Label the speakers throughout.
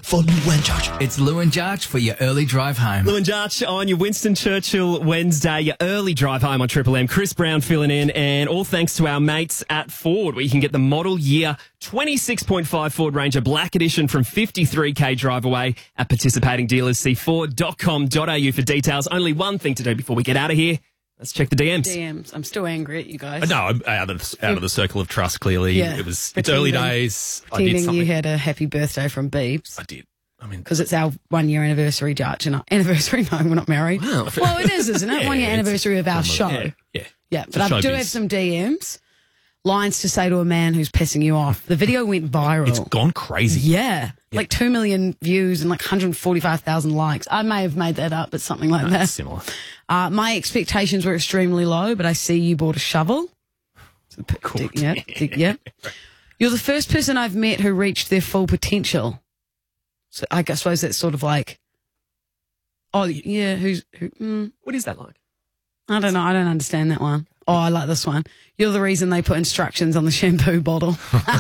Speaker 1: for Lou and Judge.
Speaker 2: It's Lou and Judge for your early drive home.
Speaker 3: Lou and Judge on your Winston Churchill Wednesday, your early drive home on Triple M. Chris Brown filling in, and all thanks to our mates at Ford, where you can get the model year 26.5 Ford Ranger Black Edition from 53k drive away at participating dealers. See Ford.com.au for details. Only one thing to do before we get out of here. Let's check the DMs.
Speaker 4: I'm still angry at you guys.
Speaker 1: No, I'm out of the circle of trust, clearly.
Speaker 4: Yeah.
Speaker 1: It's early days. I did
Speaker 4: Pretending
Speaker 1: something.
Speaker 4: you had a happy birthday from Beebs.
Speaker 1: I did. I mean,
Speaker 4: Because it's our 1 year anniversary, Judge. And anniversary? No, we're not married.
Speaker 1: Wow.
Speaker 4: Well, it is, isn't it?
Speaker 1: Yeah,
Speaker 4: 1 year
Speaker 1: it's-
Speaker 4: anniversary of our show.
Speaker 1: yeah.
Speaker 4: Yeah,
Speaker 1: It's
Speaker 4: but
Speaker 1: a
Speaker 4: I do
Speaker 1: showbiz.
Speaker 4: have some DMs. Lines to say to a man who's pissing you off. The video went viral.
Speaker 1: It's gone crazy.
Speaker 4: Yeah. Like 2 million views and like 145,000 likes. I may have made that up, but something like that.
Speaker 1: That's similar.
Speaker 4: My expectations were extremely low, but I see you bought a shovel.
Speaker 1: Cool.
Speaker 4: Yeah. You're the first person I've met who reached their full potential. So I suppose that's sort of like, oh, yeah,
Speaker 3: What is that like?
Speaker 4: I don't know. I don't understand that one. Oh, I like this one. You're the reason they put instructions on the shampoo bottle.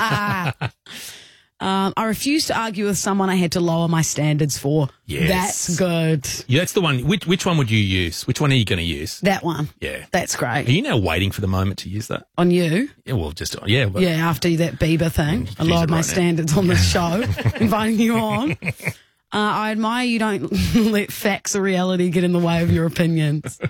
Speaker 4: I refuse to argue with someone I had to lower my standards for.
Speaker 1: Yes.
Speaker 4: That's good.
Speaker 1: Yeah, that's the one. Which one would you use? Which one are you going to use?
Speaker 4: That one.
Speaker 1: Yeah.
Speaker 4: That's great.
Speaker 1: Are you now waiting for the moment to use that?
Speaker 4: On you?
Speaker 1: Yeah, well, yeah. But
Speaker 4: Yeah, after that Bieber thing. I
Speaker 1: use
Speaker 4: lowered
Speaker 1: it
Speaker 4: my
Speaker 1: right now.
Speaker 4: standards on the show, inviting you on. I admire you don't let facts or reality get in the way of your opinions.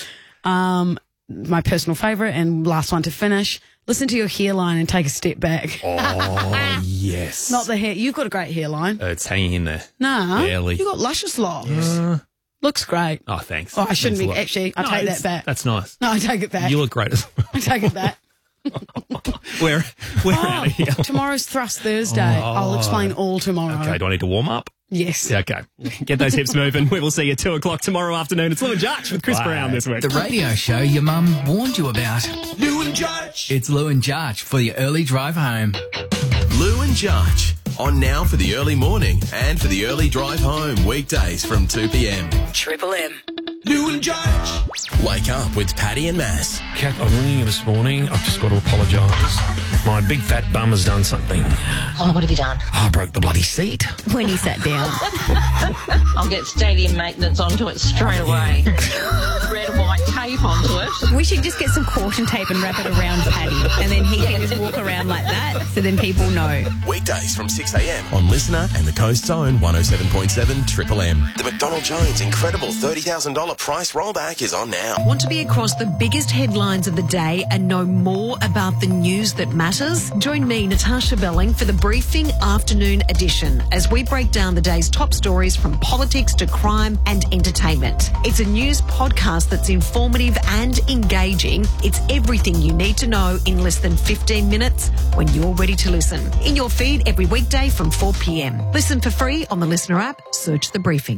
Speaker 4: My personal favourite and last one to finish, listen to your hairline and take a step back.
Speaker 1: Oh, yes.
Speaker 4: Not the hair. You've got a great hairline.
Speaker 1: It's hanging in there.
Speaker 4: Nah,
Speaker 1: Barely.
Speaker 4: you got luscious locks. Looks great.
Speaker 1: Oh, thanks.
Speaker 4: Oh, I shouldn't
Speaker 1: Thanks a
Speaker 4: be.
Speaker 1: lot.
Speaker 4: Actually, I
Speaker 1: No,
Speaker 4: take
Speaker 1: it's-
Speaker 4: that back.
Speaker 1: That's nice.
Speaker 4: No, I take it back.
Speaker 1: You look great as well.
Speaker 4: I take it back.
Speaker 1: We're out of here.
Speaker 4: Tomorrow's Thrust Thursday. I'll explain all tomorrow.
Speaker 1: Okay, do I need to warm up?
Speaker 4: Yes.
Speaker 1: Yeah, okay.
Speaker 3: Get those hips moving. We will see you at 2 o'clock tomorrow afternoon. It's Lou and Judge with Chris
Speaker 1: Bye.
Speaker 3: Brown this week.
Speaker 2: The radio show your mum warned you about.
Speaker 5: Lou and Judge.
Speaker 2: It's Lou and Judge for your early drive home.
Speaker 5: Lou and Judge. On now for the early morning and for the early drive home. Weekdays from 2 p.m.
Speaker 4: Triple M.
Speaker 5: Lou and Judge. Wake up with Paddy and Mass.
Speaker 6: Kat, I'm ringing you this morning. I've just got to apologise. My big fat bum has done something.
Speaker 7: Oh, what have you done?
Speaker 6: I broke the bloody seat.
Speaker 7: When he sat down. I'll get stadium maintenance onto it straight away. Red and white tape onto it.
Speaker 8: We should just get some caution tape and wrap it around Paddy, and then he can just walk around like that, so then people know.
Speaker 5: Weekdays from 6 a.m. on Listener and the Coast's own 107.7 Triple M. The McDonald Jones incredible $30,000 price rollback is on now.
Speaker 9: Want to be across the biggest headlines of the day and know more about the news that matters? Join me, Natasha Belling, for the Briefing Afternoon Edition as we break down the day's top stories from politics to crime and entertainment. It's a news podcast that's informative and engaging. It's everything you need to know in less than 15 minutes when you're ready to listen. In your feed every weekday from 4 p.m. Listen for free on the Listener app. Search The Briefing.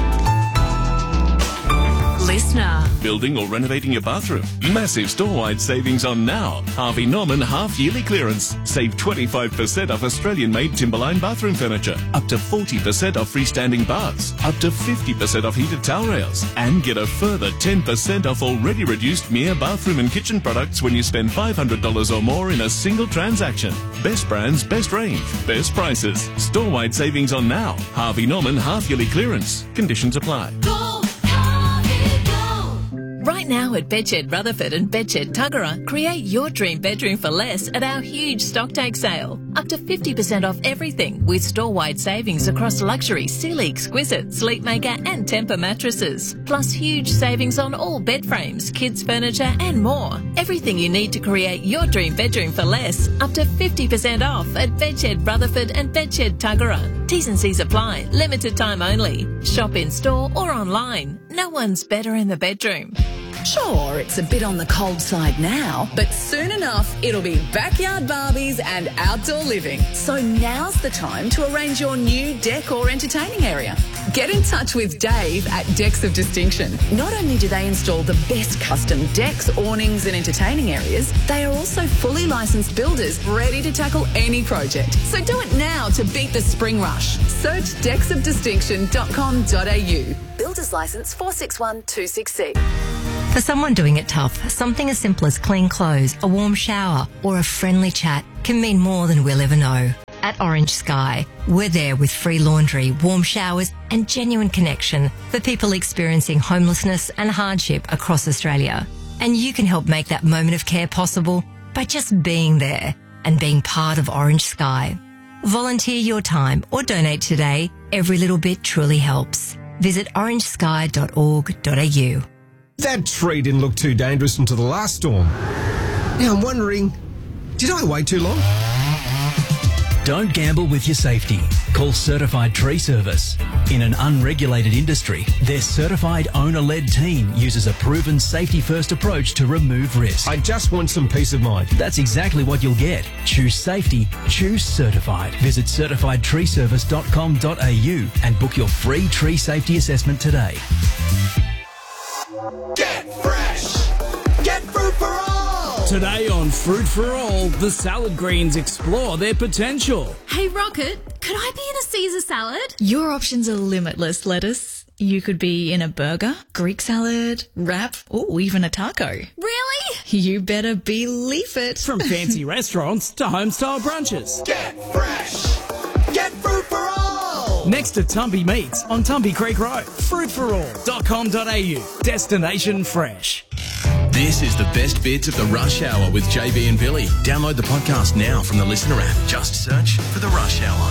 Speaker 9: Listener.
Speaker 10: Building or renovating your bathroom? Massive store-wide savings on now. Harvey Norman half-yearly clearance. Save 25% off Australian-made Timberline bathroom furniture. Up to 40% off freestanding baths. Up to 50% off heated towel rails. And get a further 10% off already reduced Mia bathroom and kitchen products when you spend $500 or more in a single transaction. Best brands, best range, best prices. Store-wide savings on now. Harvey Norman half-yearly clearance. Conditions apply.
Speaker 11: Right now at Bedshed Rutherford and Bedshed Tuggerah, create your dream bedroom for less at our huge stocktake sale. Up to 50% off everything with store-wide savings across luxury, Sealy Exquisite, Sleepmaker and Temper mattresses. Plus huge savings on all bed frames, kids furniture and more. Everything you need to create your dream bedroom for less. Up to 50% off at Bedshed Rutherford and Bedshed Tuggerah. T's and C's apply. Limited time only. Shop in store or online. No one's better in the bedroom.
Speaker 12: Sure, it's a bit on the cold side now, but soon enough it'll be backyard Barbies and outdoor living. So now's the time to arrange your new deck or entertaining area. Get in touch with Dave at Decks of Distinction. Not only do they install the best custom decks, awnings and entertaining areas, they are also fully licensed builders ready to tackle any project. So do it now to beat the spring rush. Search decksofdistinction.com.au. Builder's license 461266.
Speaker 13: For someone doing it tough, something as simple as clean clothes, a warm shower, or a friendly chat can mean more than we'll ever know. at Orange Sky. We're there with free laundry, warm showers and genuine connection for people experiencing homelessness and hardship across Australia. And you can help make that moment of care possible by just being there and being part of Orange Sky. Volunteer your time or donate today. Every little bit truly helps. Visit orangesky.org.au.
Speaker 14: That tree didn't look too dangerous until the last storm. Now I'm wondering, did I wait too long?
Speaker 15: Don't gamble with your safety. Call Certified Tree Service. In an unregulated industry, their certified owner-led team uses a proven safety-first approach to remove risk.
Speaker 14: I just want some peace of mind.
Speaker 15: That's exactly what you'll get. Choose safety. Choose Certified. Visit certifiedtreeservice.com.au and book your free tree safety assessment today.
Speaker 16: Get fresh! Get fruit for all!
Speaker 17: Today on Fruit for All, the salad greens explore their potential.
Speaker 18: Hey, Rocket, could I be in a Caesar salad? Your options are limitless, lettuce. You could be in a burger, Greek salad, wrap, or even a taco. Really? You better believe it.
Speaker 17: From fancy restaurants to home-style brunches.
Speaker 16: Get fresh! Get fruit for all!
Speaker 17: Next to Tumpy Meats on Tumpy Creek Road. Fruitforall.com.au. Destination fresh.
Speaker 5: This is the best bits of the Rush Hour with JB and Billy. Download the podcast now from the Listener app. Just search for the Rush Hour.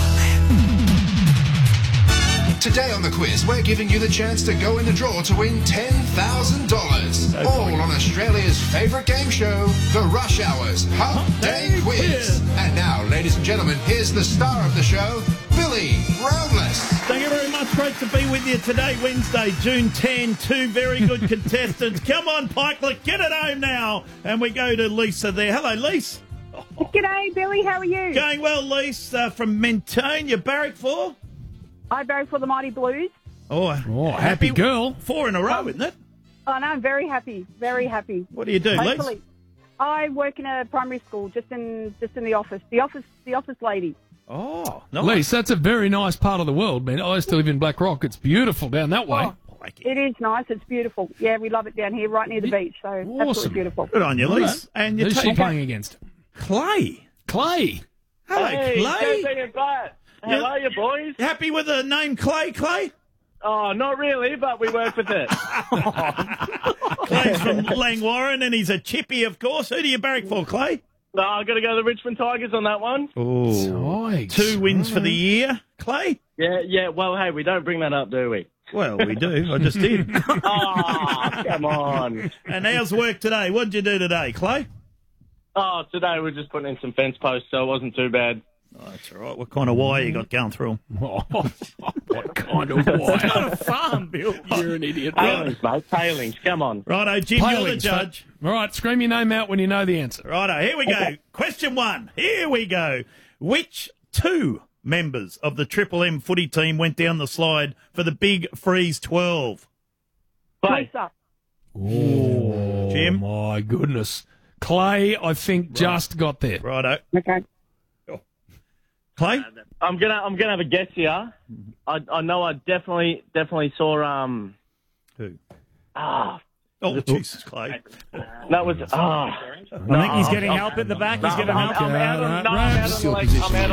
Speaker 19: Today on the quiz, we're giving you the chance to go in the draw to win $10,000. All on Australia's favourite game show, The Rush Hour's Hump Day Quiz. And now, ladies and gentlemen, here's the star of the show, Billy Roundless.
Speaker 20: Thank you very much. Great to be with you today, Wednesday, June 10. Two very good contestants. Come on, Pikelet, get it home now. And we go to Lisa there. Hello, Lisa.
Speaker 21: G'day, Billy. How are you?
Speaker 20: Going well, Lisa. From Mentone, you barrack for?
Speaker 21: I barrack for the Mighty Blues.
Speaker 20: Oh,
Speaker 6: happy girl.
Speaker 20: 4 in a row, isn't it?
Speaker 21: Oh, no, I'm very happy. Very happy.
Speaker 20: What do you do, Lisa?
Speaker 21: Hopefully. I work in a primary school, just in the office. The office lady.
Speaker 20: Oh, nice.
Speaker 6: Lise, that's a very nice part of the world, man. I used to live in Black Rock. It's beautiful down that way.
Speaker 21: Oh, it is nice. It's beautiful. Yeah, we love it down here, right near the beach. So absolutely beautiful.
Speaker 20: Good on you, Lise. And you're
Speaker 6: Who's she playing against?
Speaker 20: Clay.
Speaker 6: Clay.
Speaker 20: Hello,
Speaker 22: Hey,
Speaker 20: Clay.
Speaker 22: JB and Bart. How are you, boys?
Speaker 20: You happy with the name Clay, Clay?
Speaker 22: Oh, not really, but we work with it.
Speaker 20: Clay's from Langwarrin, and he's a chippy, of course. Who do you barrack for, Clay?
Speaker 22: No, I've got to go to the Richmond Tigers on that one.
Speaker 20: Oh, 2 wins for the year, Clay?
Speaker 22: Yeah, well, hey, we don't bring that up, do we?
Speaker 20: Well, we do. I just did.
Speaker 22: Oh, come on.
Speaker 20: And how's work today? What did you do today, Clay?
Speaker 22: Oh, today we're just putting in some fence posts, so it wasn't too bad.
Speaker 20: Oh, that's all right. What kind of wire you got going through them?
Speaker 6: What kind of wire?
Speaker 20: It's not a farm, Bill.
Speaker 6: You're an idiot.
Speaker 22: Tailings, mate. Tailings. Come on.
Speaker 20: Righto, Jim, you're the
Speaker 6: Tailings,
Speaker 20: judge.
Speaker 6: All right, scream your name out when you know the answer.
Speaker 20: Righto, here we go. Question 1. Here we go. Which 2 members of the Triple M footy team went down the slide for the Big Freeze 12?
Speaker 21: Lisa.
Speaker 6: Oh,
Speaker 20: Jim?
Speaker 6: my goodness. Clay, I think, just got there.
Speaker 20: Righto.
Speaker 21: Okay.
Speaker 20: Clay?
Speaker 22: I'm gonna have a guess here. I know I definitely saw
Speaker 20: Who?
Speaker 22: Oh,
Speaker 20: Jesus, Clay.
Speaker 22: That was
Speaker 20: I think he's getting help at the back. He's getting help.
Speaker 22: I'm out on the lake.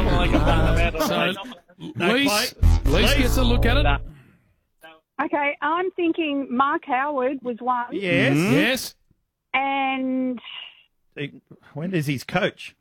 Speaker 6: Lise gets a look at it.
Speaker 21: Okay, I'm thinking Mark Howard was one.
Speaker 20: Yes.
Speaker 6: Yes.
Speaker 21: And
Speaker 20: When is his coach?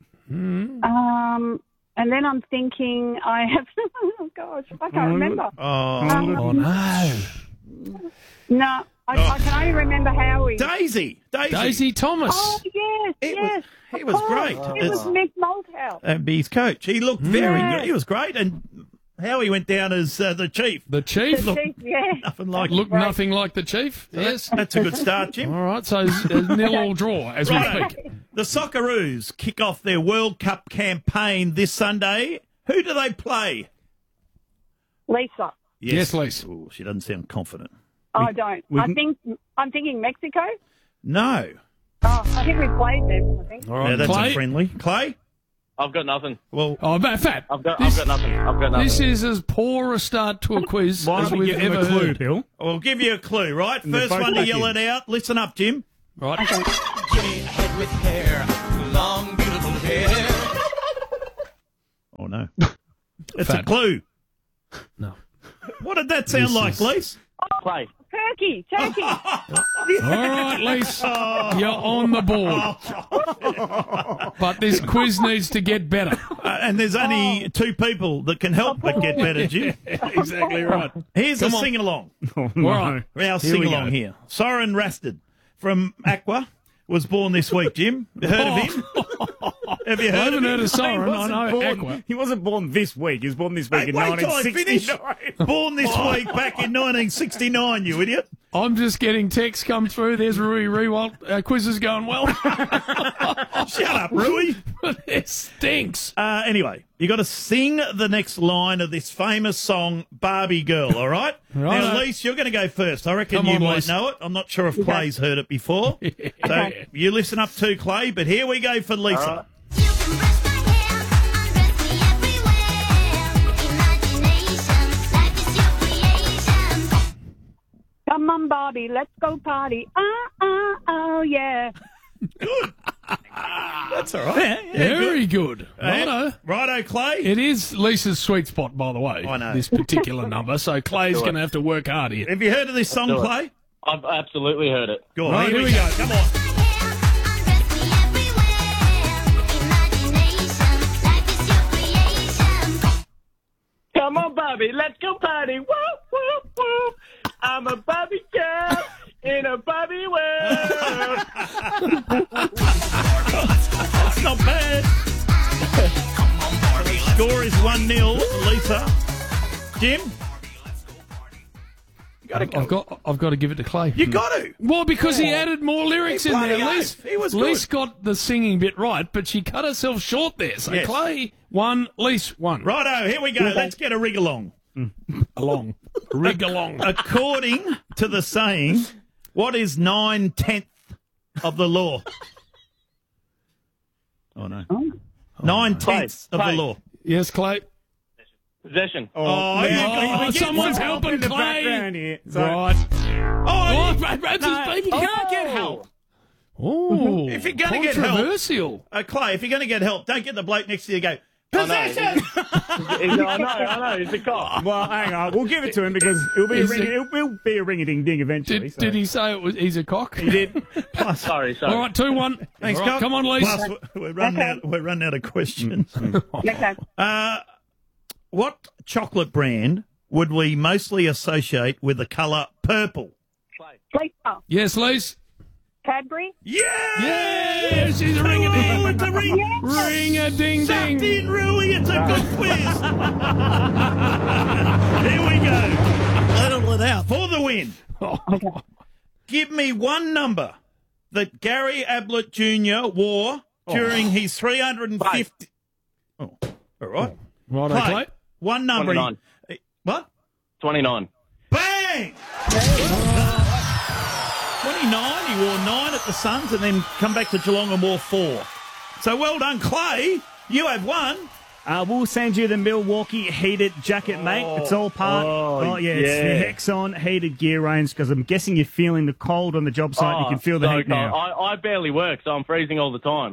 Speaker 21: and then I'm thinking I have. Oh gosh, I can't remember.
Speaker 20: Oh,
Speaker 6: no.
Speaker 21: No, I can only remember Howie.
Speaker 20: Daisy
Speaker 6: Thomas.
Speaker 21: Oh yes, yes.
Speaker 20: He was great.
Speaker 21: It was Mick Malthouse.
Speaker 20: And his coach. He looked very good. He was great. And Howie went down as the chief.
Speaker 6: The chief?
Speaker 21: The chief, yeah.
Speaker 20: Nothing like
Speaker 6: Looked nothing like the chief. Yes.
Speaker 20: That's a good start, Jim.
Speaker 6: All right, so nil all draw as we speak.
Speaker 20: The Socceroos kick off their World Cup campaign this Sunday. Who do they play?
Speaker 21: Lisa.
Speaker 6: Yes, Lisa.
Speaker 20: Ooh, she doesn't sound confident.
Speaker 21: I don't. I'm thinking Mexico.
Speaker 20: No.
Speaker 21: Oh, I think we played them. I think.
Speaker 6: All right,
Speaker 20: Yeah, that's
Speaker 6: Clay.
Speaker 20: a friendly. Clay?
Speaker 22: I've got nothing.
Speaker 20: Well,
Speaker 6: Fat.
Speaker 22: I've got nothing.
Speaker 6: This is as poor a start to a quiz
Speaker 20: why
Speaker 6: as
Speaker 20: don't we
Speaker 6: we've
Speaker 20: give him
Speaker 6: ever
Speaker 20: a clue,
Speaker 6: heard.
Speaker 20: Bill? I'll give you a clue, right? First one to yell it out. Listen up, Jim.
Speaker 6: Right.
Speaker 16: Jimmy head with hair, long beautiful hair.
Speaker 20: Oh, no. It's a clue.
Speaker 6: No.
Speaker 20: What did that sound like, Lise?
Speaker 22: Clay.
Speaker 21: Turkey.
Speaker 6: All right, Lise, you're on the board. But this quiz needs to get better.
Speaker 20: And there's only two people that can help but get better, Jim.
Speaker 6: Exactly right.
Speaker 20: Here's
Speaker 6: Come
Speaker 20: a
Speaker 6: on.
Speaker 20: sing-along.
Speaker 6: Oh, no.
Speaker 20: Our
Speaker 6: Here we
Speaker 20: sing-along
Speaker 6: go.
Speaker 20: here. Soren Rasted from Aqua was born this week, Jim. You heard of him? Have you heard
Speaker 6: I haven't
Speaker 20: of him?
Speaker 6: heard of Soren. I know Aqua.
Speaker 1: He wasn't born this week. He was born this week
Speaker 20: Hey,
Speaker 1: in
Speaker 20: wait till I finish.
Speaker 1: 1969.
Speaker 20: Born this week back in 1969, you idiot.
Speaker 6: I'm just getting texts come through. There's Rui Rewalt. Quiz is going well.
Speaker 20: Shut up, Rui.
Speaker 6: It stinks.
Speaker 20: Anyway, you got to sing the next line of this famous song, Barbie Girl, all right?
Speaker 6: Right.
Speaker 20: Now, Lise, you're going to go first. I reckon
Speaker 6: Come
Speaker 20: you
Speaker 6: on,
Speaker 20: might
Speaker 6: Lise.
Speaker 20: know it. I'm not sure if Clay's heard it before. So you listen up too, Clay, but here we go for Lisa.
Speaker 21: Come on, Barbie, let's go party. Oh, yeah.
Speaker 20: That's all right.
Speaker 6: Very good. Righto.
Speaker 20: Righto, Clay.
Speaker 6: It is Lisa's sweet spot, by the way.
Speaker 20: I know.
Speaker 6: This particular number. So Clay's going to have to work hard here.
Speaker 20: Have you heard of this song,
Speaker 22: Do it.
Speaker 20: Clay?
Speaker 22: I've absolutely heard it.
Speaker 20: Go on,
Speaker 6: Right,
Speaker 20: here we go. Come on.
Speaker 22: Come on, Barbie, let's go party. Woo, woo, woo. I'm a Barbie girl in a Barbie world.
Speaker 20: That's not bad. Score is 1-0, Lisa. Jim?
Speaker 6: I've got to give it to Clay.
Speaker 20: You got to.
Speaker 6: Well, because he added more lyrics
Speaker 20: He
Speaker 6: in there.
Speaker 20: bloody
Speaker 6: Liz,
Speaker 20: oath. He was
Speaker 6: Liz
Speaker 20: good.
Speaker 6: got the singing bit right, but she cut herself short there. So
Speaker 20: Yes.
Speaker 6: Clay won, Lise won.
Speaker 20: Righto, here we go. Let's get a rig along.
Speaker 6: Along. Rig along.
Speaker 20: According to the saying, what is 9/10 of the law? Oh, no. 9/10 of the
Speaker 22: Clay.
Speaker 20: law.
Speaker 6: Yes, Clay.
Speaker 22: Possession.
Speaker 20: Oh, you got
Speaker 6: someone's
Speaker 1: Help
Speaker 6: helping
Speaker 1: in the
Speaker 6: Clay.
Speaker 1: background here. So,
Speaker 6: Right.
Speaker 20: Oh,
Speaker 6: Brad Rabs is baby.
Speaker 1: Can I get help?
Speaker 6: Oh,
Speaker 20: if you're going to get help,
Speaker 6: controversial.
Speaker 20: Clay, if you're going to get help, don't get the bloke next to you and go,
Speaker 22: I know.
Speaker 20: possession!
Speaker 22: I know. He's a cop.
Speaker 1: Well, hang on. We'll give it to him because it'll be a ring-a-ding-ding eventually.
Speaker 6: Did,
Speaker 1: so.
Speaker 6: did he say it was? He's a cock.
Speaker 1: He did.
Speaker 22: Sorry.
Speaker 6: All right, 2-1.
Speaker 20: Thanks,
Speaker 6: All right,
Speaker 20: Cock.
Speaker 6: come on, Lise.
Speaker 20: Plus, we're running out of questions.
Speaker 21: Okay.
Speaker 20: What chocolate brand would we mostly associate with the colour purple?
Speaker 21: Lisa.
Speaker 6: Yes, Lise.
Speaker 21: Cadbury.
Speaker 20: Yeah!
Speaker 6: Yeah, she's a ring-a-ding.
Speaker 20: It's a ring.
Speaker 6: Ring-a-ding-ding.
Speaker 20: Sucked in, Rui. It's a good quiz. Here we go. Settle it out for the win. Give me one number that Gary Ablett Jr. wore during his 350. Oh, all right.
Speaker 6: Right,
Speaker 20: Clay,
Speaker 6: Clay.
Speaker 20: one number.
Speaker 22: 29.
Speaker 20: What?
Speaker 22: 29.
Speaker 20: Bang! 29, he wore 9 at the Suns and then come back to Geelong and wore 4. So well done, Clay. You have won.
Speaker 1: We'll send you the Milwaukee heated jacket, mate. It's all part. It's the Hexon heated gear range because I'm guessing you're feeling the cold on the job site. You can feel the
Speaker 22: so
Speaker 1: heat now.
Speaker 22: I barely work, so I'm freezing all the time.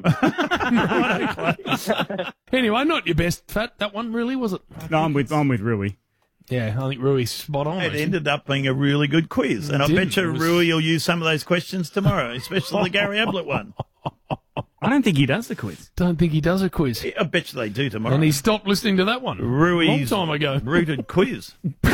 Speaker 6: Anyway, not your best, Fat. That one really, was it?
Speaker 1: No, I'm with Rui.
Speaker 6: Yeah, I think Rui's spot on.
Speaker 20: It ended up being a really good quiz. And I bet you Rui will use some of those questions tomorrow, especially the Gary Ablett one.
Speaker 1: I don't think he does the quiz.
Speaker 6: Don't think he does a quiz.
Speaker 20: I bet you they do tomorrow.
Speaker 6: And he stopped listening to that one.
Speaker 20: Rui's
Speaker 6: long time ago.
Speaker 20: rooted quiz.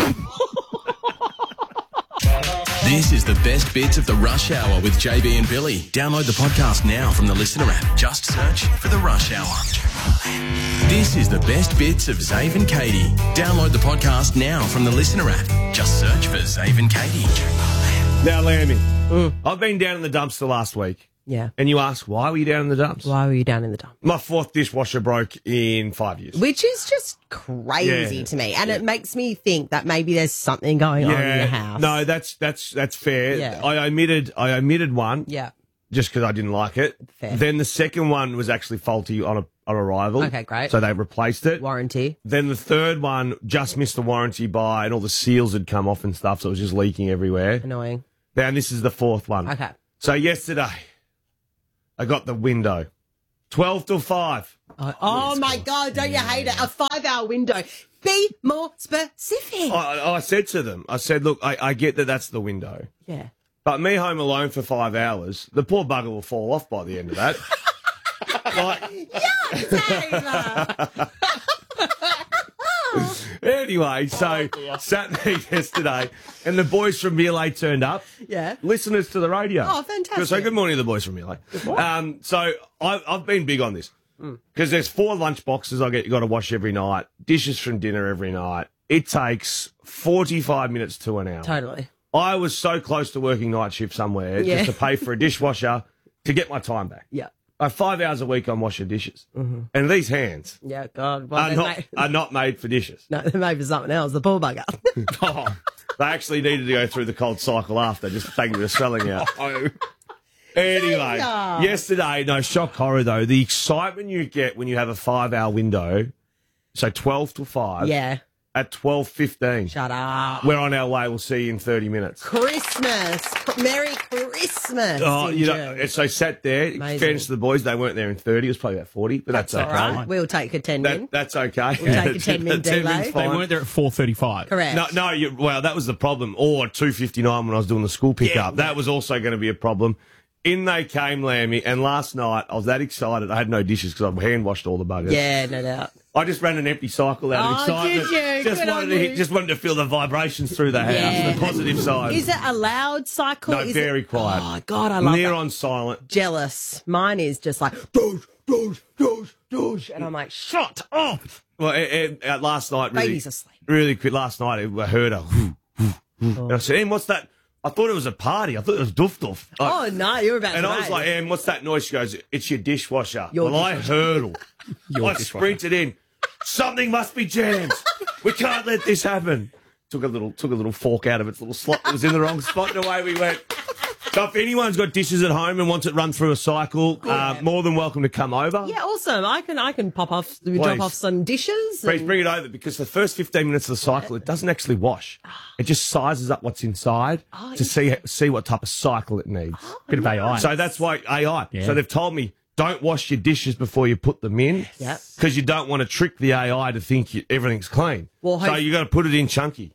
Speaker 5: This is the best bits of the Rush Hour with JB and Billy. Download the podcast now from the Listener app. Just search for the Rush Hour. This is the best bits of Zave and Katie. Download the podcast now from the Listener app. Just search for Zave and Katie.
Speaker 3: Now, Lammy, I've been down in the dumpster last week.
Speaker 23: Yeah.
Speaker 3: And you asked, why were you down in the dumps?
Speaker 23: Why were you down in the dump?
Speaker 3: My 4th dishwasher broke in 5 years.
Speaker 23: Which is just crazy
Speaker 3: Yeah.
Speaker 23: to me. And it makes me think that maybe there's something going on in the house.
Speaker 3: No, that's fair.
Speaker 23: Yeah.
Speaker 3: I omitted one.
Speaker 23: Yeah.
Speaker 3: Just because I didn't like it.
Speaker 23: Fair.
Speaker 3: Then the second one was actually faulty on arrival.
Speaker 23: Okay, great.
Speaker 3: So they replaced it.
Speaker 23: Warranty.
Speaker 3: Then the third one just missed the warranty by, and all the seals had come off and stuff, so it was just leaking everywhere.
Speaker 23: Annoying.
Speaker 3: Now this is the 4th one.
Speaker 23: Okay.
Speaker 3: So yesterday, I got the window 12 till 5.
Speaker 23: Oh my God, don't you hate it? A 5-hour window. Be more specific.
Speaker 3: I said to them, look, I get that that's the window.
Speaker 23: Yeah.
Speaker 3: But me home alone for 5 hours, the poor bugger will fall off by the end of that. Anyway, so sat there yesterday, and the boys from Melee turned up.
Speaker 23: Yeah.
Speaker 3: Listeners to the radio.
Speaker 23: Oh, fantastic.
Speaker 3: So good morning to the boys from Melee. So I've been big on this because there's 4 lunch boxes got to wash every night, dishes from dinner every night. It takes 45 minutes to an hour.
Speaker 23: Totally.
Speaker 3: I was so close to working night shift somewhere just to pay for a dishwasher to get my time back.
Speaker 23: Yeah.
Speaker 3: 5 hours a week I'm washing dishes. Mm-hmm. And these hands
Speaker 23: yeah, God, well,
Speaker 3: are not made for dishes.
Speaker 23: No, they're made for something else, the poor bugger.
Speaker 3: They actually needed to go through the cold cycle after, just to take me to swelling out. Anyway, yesterday, no, shock horror though, the excitement you get when you have a 5-hour window, so 12 till 5.
Speaker 23: Yeah.
Speaker 3: At 12:15.
Speaker 23: Shut up.
Speaker 3: We're on our way. We'll see you in 30 minutes.
Speaker 23: Christmas. Merry Christmas.
Speaker 3: Oh, you know, so sat there. Fairness to the boys, they weren't there in 30. It was probably about 40, but that's okay.
Speaker 23: All right. We'll take a 10-min.
Speaker 3: That's okay.
Speaker 23: We'll take a 10-min delay.
Speaker 6: They weren't there at 4:35.
Speaker 23: Correct.
Speaker 3: No, well, that was the problem. Or 2:59 when I was doing the school pickup. That was also going to be a problem. In they came, Lammy, and last night I was that excited. I had no dishes because I hand washed all the buggers.
Speaker 23: Yeah, no doubt.
Speaker 3: I just ran an empty cycle out of excitement.
Speaker 23: Did you?
Speaker 3: Just wanted to feel the vibrations through the house, the positive side.
Speaker 23: Is it a loud cycle?
Speaker 3: No, very quiet.
Speaker 23: Oh, God, I love
Speaker 3: Near
Speaker 23: that.
Speaker 3: on silent.
Speaker 23: Jealous. Mine is just like, doosh, doosh, doosh, doosh. And I'm like, shut up.
Speaker 3: Well, last night,
Speaker 23: Baby's asleep.
Speaker 3: Really quick, last night I heard a and I said, Em, what's that? I thought it was a party. I thought it was doof doof.
Speaker 23: Oh, no, you were about to
Speaker 3: And I was like, Em, what's that noise? She goes, it's your dishwasher. I hurdle. I sprinted in. Something must be jammed. We can't let this happen. Took a little fork out of its little slot that was in the wrong spot, and away we went. So if anyone's got dishes at home and wants it run through a cycle, more than welcome to come over.
Speaker 23: Yeah, awesome. I can drop off some dishes.
Speaker 3: Please bring it over because the first 15 minutes of the cycle, it doesn't actually wash. It just sizes up what's inside to see what type of cycle it needs.
Speaker 6: Bit of AI.
Speaker 3: So that's why AI.
Speaker 6: Yeah.
Speaker 3: So they've told me, don't wash your dishes before you put them in because you don't want to trick the AI to think everything's clean.
Speaker 23: Well,
Speaker 3: so you got to put it in chunky.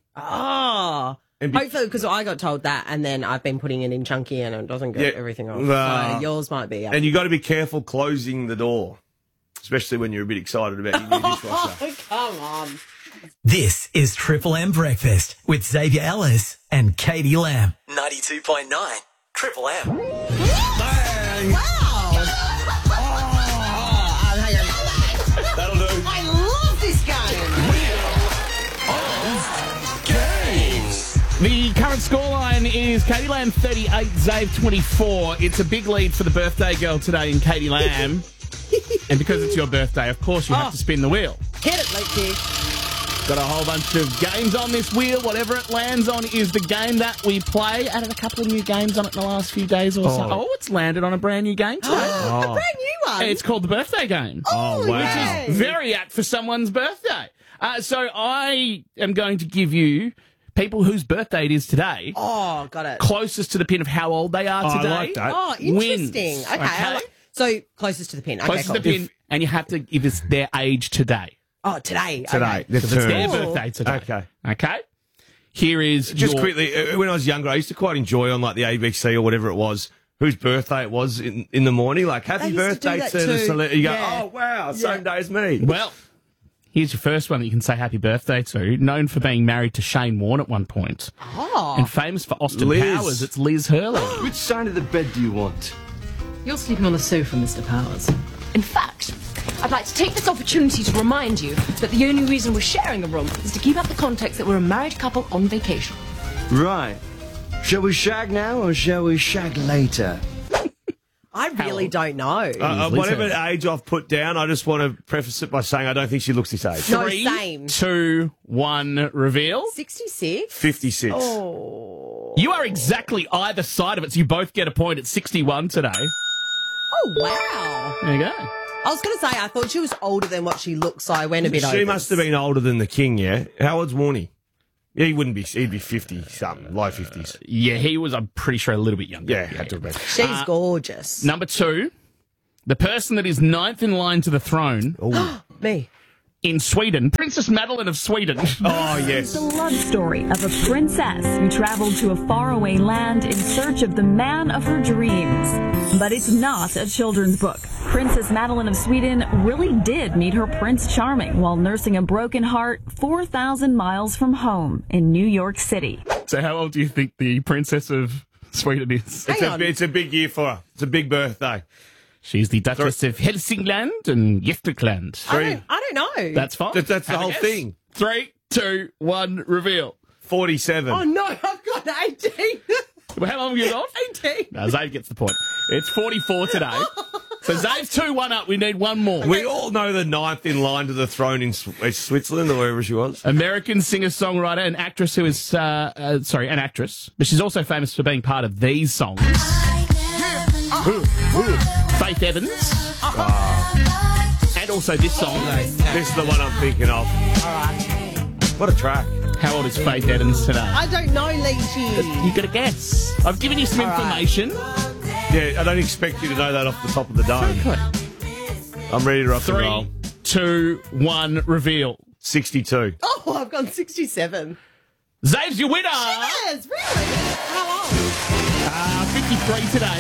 Speaker 23: Oh. Hopefully, because I got told that, and then I've been putting it in chunky, and it doesn't get everything off. So yours might be.
Speaker 3: And you got to be careful closing the door, especially when you're a bit excited about your new dishwasher.
Speaker 23: Oh, come on.
Speaker 15: This is Triple M Breakfast with Xavier Ellis and Katie Lamb. 92.9 Triple M.
Speaker 3: Bang!
Speaker 23: Wow.
Speaker 3: That'll do.
Speaker 23: I love this game.
Speaker 6: The current scoreline is Katie Lamb 38, Zave 24. It's a big lead for the birthday girl today in Katie Lamb. And because it's your birthday, of course, you have to spin the wheel.
Speaker 23: Hit it, Leaky.
Speaker 6: Got a whole bunch of games on this wheel. Whatever it lands on is the game that we play. Added a couple of new games on it in the last few days or so. Oh, it's landed on a brand new game today.
Speaker 23: A brand new one?
Speaker 6: It's called the birthday game.
Speaker 23: Oh, wow.
Speaker 6: Which is very apt for someone's birthday. So I am going to give you people whose birthday it is today.
Speaker 23: Oh, got it.
Speaker 6: Closest to the pin of how old they are today.
Speaker 3: I like that.
Speaker 23: Oh, interesting.
Speaker 6: Wins.
Speaker 23: Okay. So closest to the pin.
Speaker 6: Closest to the pin, and you have to give us their age today.
Speaker 23: Oh, today.
Speaker 3: Today.
Speaker 23: Okay.
Speaker 6: It's their birthday today. Okay. Here is
Speaker 3: Just quickly, when I was younger, I used to quite enjoy on like the ABC or whatever it was, whose birthday it was in the morning. Like, happy birthday to the celebrity. You go, oh, wow, same day as me.
Speaker 6: Well, here's your first one that you can say happy birthday to. Known for being married to Shane Warne at one point.
Speaker 23: Oh.
Speaker 6: And famous for Austin
Speaker 3: Liz.
Speaker 6: Powers, it's Liz Hurley.
Speaker 2: Which side of the bed do you want?
Speaker 4: You're sleeping on the sofa, Mr. Powers. In fact, I'd like to take this opportunity to remind you that the only reason we're sharing a room is to keep out the context that we're a married couple on vacation.
Speaker 2: Right. Shall we shag now or shall we shag later?
Speaker 23: I really don't know.
Speaker 3: Whatever age I've put down, I just want to preface it by saying I don't think she looks this age.
Speaker 23: No,
Speaker 6: 3,
Speaker 23: same.
Speaker 6: 2, 1, reveal.
Speaker 23: 66?
Speaker 3: 56.
Speaker 23: Oh.
Speaker 6: You are exactly either side of it, so you both get a point at 61 today.
Speaker 23: Oh, wow.
Speaker 6: There you go.
Speaker 23: I was going to say, I thought she was older than what she looks, so I went a bit over.
Speaker 3: She must have been older than the king, yeah? How old's Warnie? Yeah, he wouldn't be. He'd be 50-something, low 50s.
Speaker 6: Yeah, he was, I'm pretty sure, a little bit younger.
Speaker 3: Yeah, had to be.
Speaker 23: She's gorgeous.
Speaker 6: Number 2, The person that is ninth in line to the throne.
Speaker 23: Me.
Speaker 6: In Sweden, Princess Madeline of Sweden.
Speaker 3: Oh, yes.
Speaker 7: It's a love story of a princess who traveled to a faraway land in search of the man of her dreams. But it's not a children's book. Princess Madeline of Sweden really did meet her Prince Charming while nursing a broken heart 4,000 miles from home in New York City.
Speaker 6: So how old do you think the Princess of Sweden is?
Speaker 3: It's a big year for her. It's a big birthday.
Speaker 6: She's the Duchess of Helsingland and Gästrikland.
Speaker 23: I don't know.
Speaker 6: That's fine.
Speaker 3: That's the whole thing.
Speaker 6: 3, 2, 1, reveal.
Speaker 3: 47.
Speaker 23: Oh, no, I've got 18.
Speaker 6: Well, how long have you got?
Speaker 23: 18.
Speaker 6: No, Zave gets the point. It's 44 today. So Zave's 2-1 up. We need one more.
Speaker 3: We all know the ninth in line to the throne in Switzerland or wherever she was.
Speaker 6: American singer-songwriter and actress who is, an actress, but she's also famous for being part of these songs. Faith Evans. And also this song.
Speaker 3: This is the one I'm thinking of.
Speaker 23: All right.
Speaker 3: What a track.
Speaker 6: How old is Faith Evans today?
Speaker 23: I don't know, Leachy.
Speaker 6: You got to guess. I've given you some information.
Speaker 3: Yeah, I don't expect you to know that off the top of the dome. I'm ready to rock and roll.
Speaker 6: 3, 2, 1, reveal.
Speaker 3: 62.
Speaker 23: Oh, I've gone 67.
Speaker 6: Zave's your winner.
Speaker 23: Yes, really? How old?
Speaker 6: 53 today.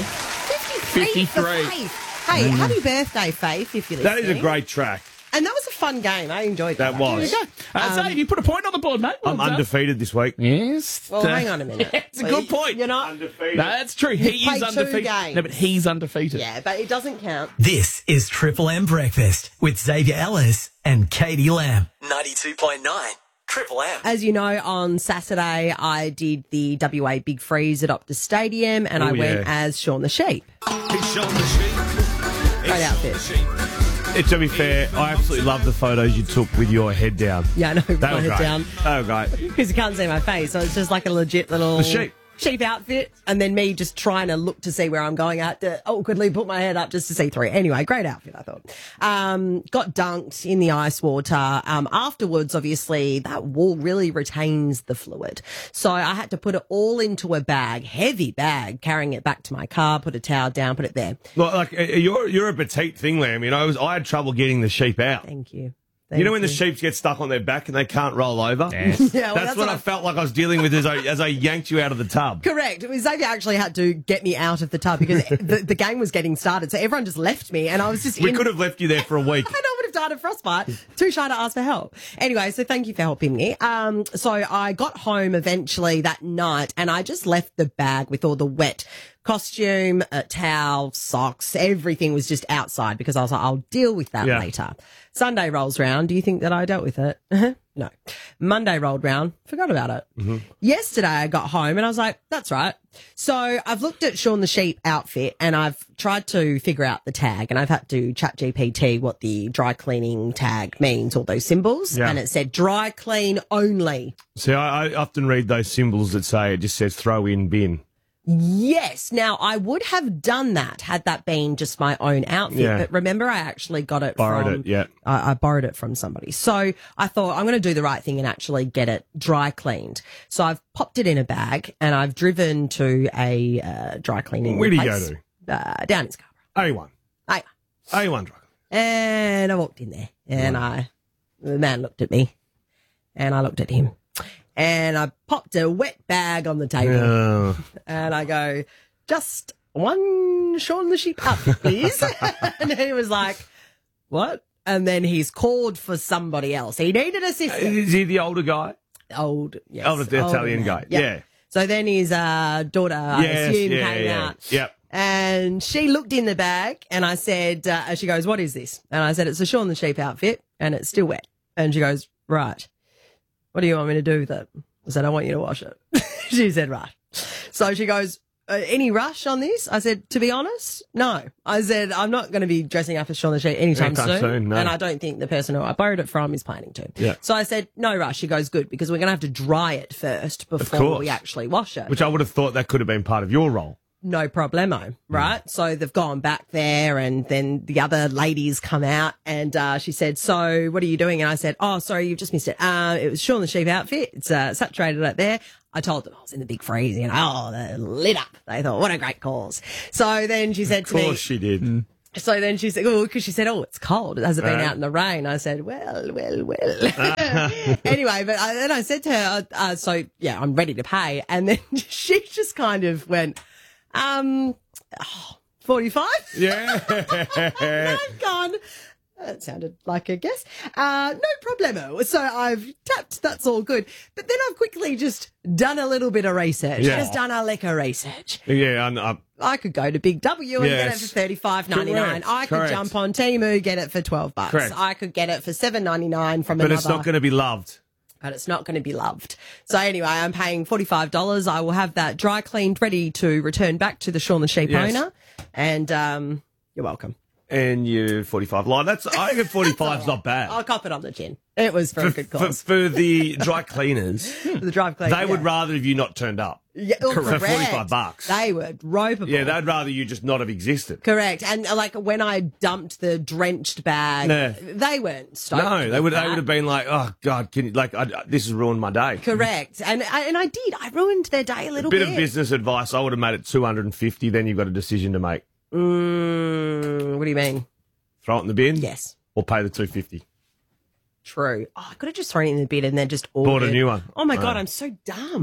Speaker 6: 53.
Speaker 23: Hey, happy birthday, Faith, if you're listening.
Speaker 3: That is a great track.
Speaker 23: And that was a fun game. I enjoyed that.
Speaker 3: That was.
Speaker 6: There you go. Zave, you put a point on the board, mate.
Speaker 3: I'm undefeated this week.
Speaker 6: Yes.
Speaker 23: Well, hang on a minute.
Speaker 6: It's a good point.
Speaker 23: You're not
Speaker 3: undefeated.
Speaker 6: No, that's true. He
Speaker 23: played
Speaker 6: is undefeated.
Speaker 23: 2 games.
Speaker 6: No, but he's undefeated.
Speaker 23: Yeah, but it doesn't count.
Speaker 15: This is Triple M Breakfast with Xavier Ellis and Katie Lamb. 92.9 Triple M.
Speaker 23: As you know, on Saturday, I did the WA Big Freeze at Optus Stadium, and I went as Shaun the Sheep.
Speaker 3: He's Shaun the Sheep.
Speaker 23: Great outfit.
Speaker 3: To be fair, I absolutely love the photos you took with your head down.
Speaker 23: Yeah, I know, with
Speaker 3: They
Speaker 23: my
Speaker 3: were
Speaker 23: head
Speaker 3: great.
Speaker 23: down.
Speaker 3: They were great.
Speaker 23: Because you can't see my face, so it's just like a legit little
Speaker 3: sheep
Speaker 23: outfit, and then me just trying to look to see where I'm going at to awkwardly put my head up just to see through. Anyway, great outfit, I thought. Got dunked in the ice water. Afterwards, obviously, that wall really retains the fluid. So I had to put it all into a bag, heavy bag, carrying it back to my car, put a towel down, put it there.
Speaker 3: Well, like, you're a petite thing, Lamb. You know, I had trouble getting the sheep out.
Speaker 23: Thank you.
Speaker 3: You know when the sheep get stuck on their back and they can't roll over?
Speaker 23: Yes. Yeah, well,
Speaker 3: that's what I felt like I was dealing with as I yanked you out of the tub.
Speaker 23: Correct. Xavier actually had to get me out of the tub because the game was getting started, so everyone just left me, and I was just
Speaker 3: We could have left you there for a week.
Speaker 23: I know, would have died of frostbite. Too shy to ask for help. Anyway, so thank you for helping me. So I got home eventually that night, and I just left the bag with all the wet costume, towel, socks, everything was just outside because I was like, I'll deal with that later. Sunday rolls round. Do you think that I dealt with it? No. Monday rolled round. Forgot about it.
Speaker 3: Mm-hmm.
Speaker 23: Yesterday I got home and I was like, that's right. So I've looked at Shaun the Sheep outfit and I've tried to figure out the tag, and I've had to chat GPT what the dry cleaning tag means, all those symbols.
Speaker 3: Yeah.
Speaker 23: And it said dry clean only.
Speaker 3: See, I often read those symbols that say, it just says throw in bin.
Speaker 23: Yes. Now, I would have done that had that been just my own outfit.
Speaker 3: Yeah.
Speaker 23: But remember, I actually got it I borrowed it from somebody. So I thought I'm going to do the right thing and actually get it dry cleaned. So I've popped it in a bag and I've driven to a dry cleaning
Speaker 3: Where do you
Speaker 23: place,
Speaker 3: go to?
Speaker 23: down in Scarborough.
Speaker 3: A1. A1 dry.
Speaker 23: And I walked in there and the man looked at me and I looked at him. And I popped a wet bag on the table. And I go, just one Shaun the Sheep outfit, please. And he was like, what? And then he's called for somebody else. He needed assistance.
Speaker 3: Is he the older guy?
Speaker 23: Older
Speaker 3: Italian guy. Yeah.
Speaker 23: So then his daughter, I assume, came out.
Speaker 3: Yep.
Speaker 23: And she looked in the bag and I said, she goes, what is this? And I said, it's a Shaun the Sheep outfit and it's still wet. And she goes, right. What do you want me to do with it? I said, I want you to wash it. She said, right. So she goes, any rush on this? I said, to be honest, no. I said, I'm not going to be dressing up as Shaun the Sheep anytime soon.
Speaker 3: No.
Speaker 23: And I don't think the person who I borrowed it from is planning to.
Speaker 3: Yeah.
Speaker 23: So I said, no rush. She goes, good, because we're going to have to dry it first before we actually wash it.
Speaker 3: Which I would have thought that could have been part of your role.
Speaker 23: No problemo, right? So they've gone back there and then the other ladies come out and she said, so what are you doing? And I said, oh, sorry, you've just missed it. It was Shaun the Sheep outfit. It's saturated out there. I told them I was in the Big Freeze, they're lit up. They thought, what a great cause. So then she said to me.
Speaker 3: Of course she did.
Speaker 23: So then she said, because she said, it's cold. It hasn't been out in the rain. I said, well. Anyway, but then I said to her, I'm ready to pay. And then she just kind of went, 45?
Speaker 3: Yeah.
Speaker 23: I've gone, that sounded like a guess. No problemo. So I've tapped, that's all good. But then I've quickly just done a little bit of research.
Speaker 3: Yeah.
Speaker 23: Just done a lick of research.
Speaker 3: Yeah,
Speaker 23: I could go to Big W and get it for $35.99. I could jump on Temu, get it for $12.
Speaker 3: Correct.
Speaker 23: I could get it for $7.99 from another.
Speaker 3: But it's not going to be loved.
Speaker 23: But it's not going to be loved. So anyway, I'm paying $45. I will have that dry cleaned, ready to return back to the Shaun the Sheep owner. And you're welcome.
Speaker 3: And you 45 line. I think 45's not bad.
Speaker 23: I'll cop it on the chin. It was for a good cause.
Speaker 3: For the dry cleaners,
Speaker 23: the dry cleaners,
Speaker 3: they would rather have you not turned up.
Speaker 23: Yeah,
Speaker 3: for
Speaker 23: correct.
Speaker 3: $45.
Speaker 23: They were ropeable.
Speaker 3: Yeah, they'd rather you just not have existed.
Speaker 23: Correct. And like when I dumped the drenched bag, they weren't stoked.
Speaker 3: No, they would have been like, oh God, this has ruined my day.
Speaker 23: Correct. And I did. I ruined their day a little bit.
Speaker 3: Bit of business advice. I would have made it $250. Then you've got a decision to make.
Speaker 23: What do you mean?
Speaker 3: Throw it in the bin?
Speaker 23: Yes.
Speaker 3: Or pay the $250.
Speaker 23: True. Oh, I could have just thrown it in the bin and then just
Speaker 3: bought a new one.
Speaker 23: Oh my God, I'm so dumb.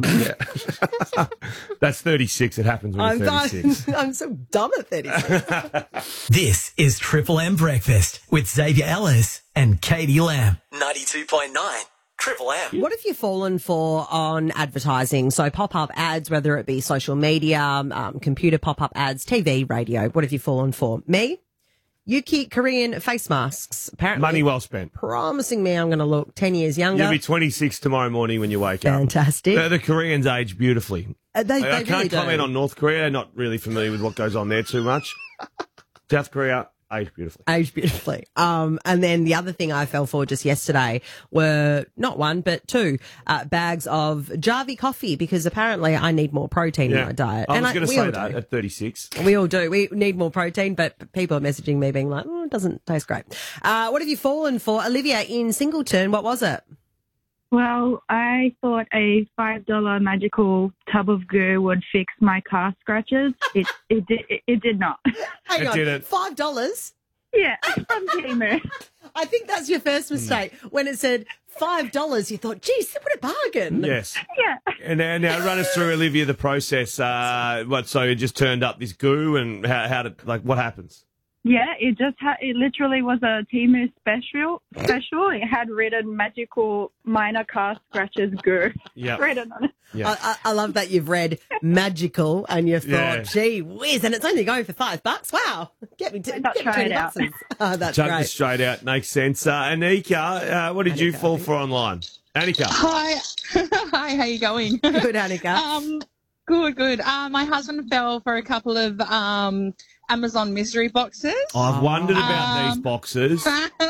Speaker 3: That's 36. It happens when you're 36.
Speaker 23: I'm so dumb at 36.
Speaker 15: This is Triple M Breakfast with Xavier Ellis and Katie Lamb. 92.9 Triple M.
Speaker 23: What have you fallen for on advertising? So pop-up ads, whether it be social media, computer pop-up ads, TV, radio. What have you fallen for? Me? Yuki Korean face masks. Apparently,
Speaker 3: money well spent.
Speaker 23: Promising me I'm going to look 10 years younger.
Speaker 3: You'll be 26 tomorrow morning when you wake up.
Speaker 23: Fantastic.
Speaker 3: The Koreans age beautifully.
Speaker 23: They
Speaker 3: I can't comment on North Korea. Not really familiar with what goes on there too much. South Korea, age beautifully.
Speaker 23: Age beautifully. And then the other thing I fell for just yesterday were not one, but two bags of Jarvie coffee because apparently I need more protein in my diet.
Speaker 3: I was going to say that at 36.
Speaker 23: We all do. We need more protein, but people are messaging me being like, it doesn't taste great. What have you fallen for? Olivia in Singleton, what was it?
Speaker 8: Well, I thought a $5 magical tub of goo would fix my car scratches. It did not.
Speaker 23: Hang on,
Speaker 3: didn't.
Speaker 23: $5?
Speaker 8: Yeah, from Temu.
Speaker 23: I think that's your first mistake. When it said $5, you thought, geez, what a bargain.
Speaker 3: Yes.
Speaker 8: Yeah.
Speaker 3: And now run us through, Olivia, the process. So it just turned up this goo and what happens?
Speaker 8: Yeah, it literally was a Temu special. It had written magical minor car scratches goo.
Speaker 3: Yeah.
Speaker 8: Written on it.
Speaker 23: Yeah. I love that you've read magical and you've thought, gee whiz, and it's only going for $5. Wow. Get me $20. Oh, that's
Speaker 3: Chuck
Speaker 23: great.
Speaker 3: this straight out. Makes sense. Annika, what did you fall for online? Annika.
Speaker 9: Hi. Hi, how you going?
Speaker 23: Good, Annika.
Speaker 9: Good. My husband fell for a couple of Amazon mystery boxes.
Speaker 3: I've wondered about these boxes.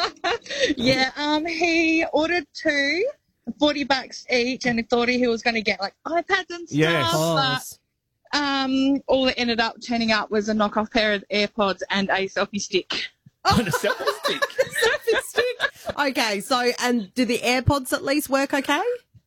Speaker 9: Yeah, he ordered two, $40 each, and he thought he was going to get like iPads and stuff.
Speaker 3: Yes.
Speaker 9: But all that ended up turning up was a knockoff pair of AirPods and a selfie stick.
Speaker 3: Oh, a selfie stick.
Speaker 23: Selfie stick. Okay, so and do the AirPods at least work okay?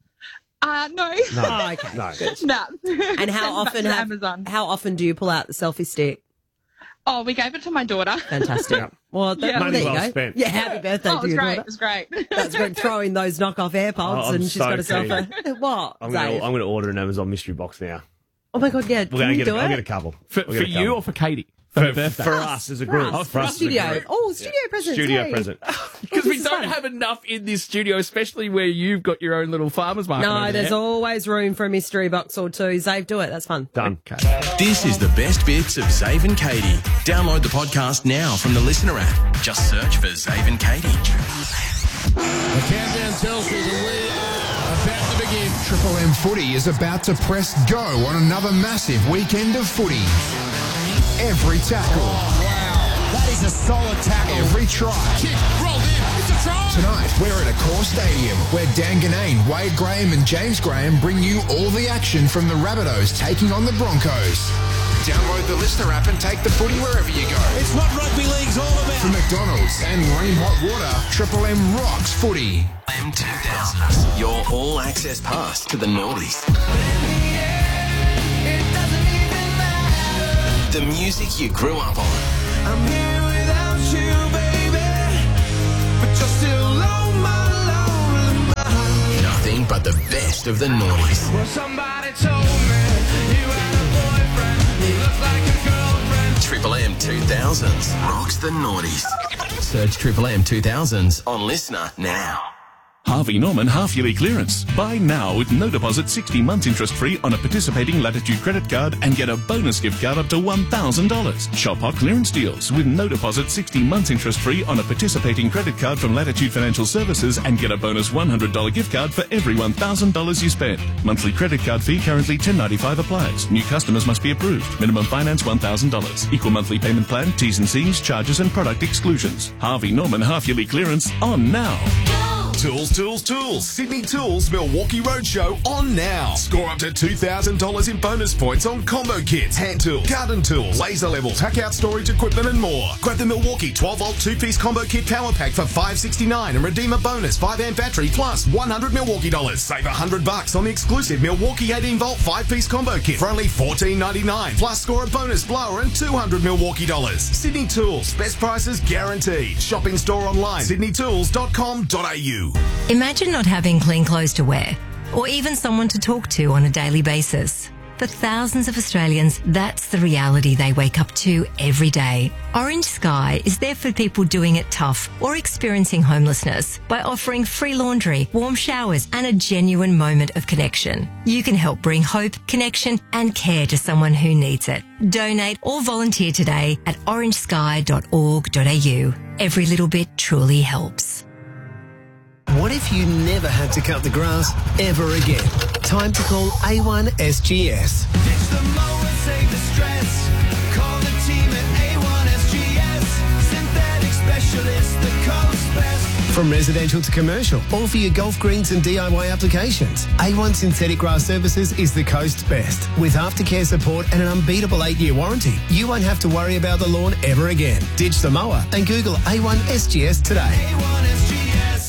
Speaker 9: No.
Speaker 23: Oh, okay.
Speaker 3: No.
Speaker 23: Good.
Speaker 9: No.
Speaker 23: And how often do you pull out the selfie stick?
Speaker 9: Oh, we gave it to my daughter.
Speaker 23: Fantastic. Well, there
Speaker 3: Money
Speaker 23: you
Speaker 3: well
Speaker 23: go.
Speaker 3: spent.
Speaker 23: Yeah, happy birthday to
Speaker 9: It was
Speaker 23: your
Speaker 9: great.
Speaker 23: daughter.
Speaker 9: It was great.
Speaker 23: That's great. Throwing those knockoff AirPods
Speaker 3: I'm
Speaker 23: and she's got
Speaker 3: so
Speaker 23: herself a what?
Speaker 3: I'm going to order an Amazon mystery box now.
Speaker 23: Oh my God, yeah.
Speaker 3: I'll get a couple.
Speaker 6: For you or for Katie? For
Speaker 3: us as a group.
Speaker 23: For us. Studio. Oh, studio present.
Speaker 3: Studio
Speaker 23: yay.
Speaker 3: present.
Speaker 6: Because we don't have enough in this studio, especially where you've got your own little farmer's market.
Speaker 23: No,
Speaker 6: over
Speaker 23: there's
Speaker 6: there.
Speaker 23: always room for a mystery box or two. Zave, do it. That's fun.
Speaker 3: Done.
Speaker 5: This is the best bits of Zave and Katie. Download the podcast now from the Listener app. Just search for Zave and Katie.
Speaker 10: The countdown tells us we are about to begin.
Speaker 19: Triple M Footy is about to press go on another massive weekend of footy. Every tackle.
Speaker 10: Wow, that is a solid tackle.
Speaker 19: Every try.
Speaker 10: Kick, rolled in, it's a try.
Speaker 19: Tonight, we're at Accor Stadium, where Dan Ganane, Wade Graham and James Graham bring you all the action from the Rabbitohs taking on the Broncos. Download the Listener app and take the footy wherever you go.
Speaker 10: It's what rugby league's all about.
Speaker 19: From McDonald's and Ream Hot Water, Triple M rocks footy.
Speaker 5: M2000s, your all-access pass to the noughties. The music you grew up on.
Speaker 19: you're still on my lonely mind.
Speaker 5: Nothing but the best of the noughties.
Speaker 19: Well, somebody told me you had a boyfriend who looks like a girlfriend.
Speaker 5: Triple M 2000s rocks the noughties. Search Triple M 2000s on Listener now.
Speaker 11: Harvey Norman half-yearly clearance. Buy now with no deposit, 60 months interest-free on a participating Latitude credit card and get a bonus gift card up to $1,000. Shop hot clearance deals with no deposit, 60 months interest-free on a participating credit card from Latitude Financial Services and get a bonus $100 gift card for every $1,000 you spend. Monthly credit card fee currently $10.95 applies. New customers must be approved. Minimum finance $1,000. Equal monthly payment plan, T's and C's, charges and product exclusions. Harvey Norman half-yearly clearance on now.
Speaker 12: Tools, Tools, Tools. Sydney Tools Milwaukee Roadshow on now. Score up to $2,000 in bonus points on combo kits, hand tools, garden tools, laser level, tack out storage equipment and more. Grab the Milwaukee 12-volt 2-piece combo kit power pack for $569 and redeem a bonus 5-amp battery plus $100 Milwaukee dollars. Save $100 on the exclusive Milwaukee 18-volt 5-piece combo kit for only $14.99. Plus score a bonus blower and $200 Milwaukee dollars. Sydney Tools. Best prices guaranteed. Shop in store online. sydneytools.com.au.
Speaker 13: Imagine not having clean clothes to wear, or even someone to talk to on a daily basis. For thousands of Australians, that's the reality they wake up to every day. Orange Sky is there for people doing it tough or experiencing homelessness by offering free laundry, warm showers, and a genuine moment of connection. You can help bring hope, connection, and care to someone who needs it. Donate or volunteer today at orangesky.org.au. Every little bit truly helps.
Speaker 14: What if you never had to cut the grass ever again? Time to call A1 SGS.
Speaker 16: Ditch the mower, save the stress. Call the team at A1 SGS. Synthetic specialists, the coast best.
Speaker 14: From residential to commercial, all for your golf greens and DIY applications. A1 Synthetic Grass Services is the coast's best. With aftercare support and an unbeatable 8-year warranty, you won't have to worry about the lawn ever again. Ditch the mower and Google A1 SGS today.
Speaker 16: A1 SGS.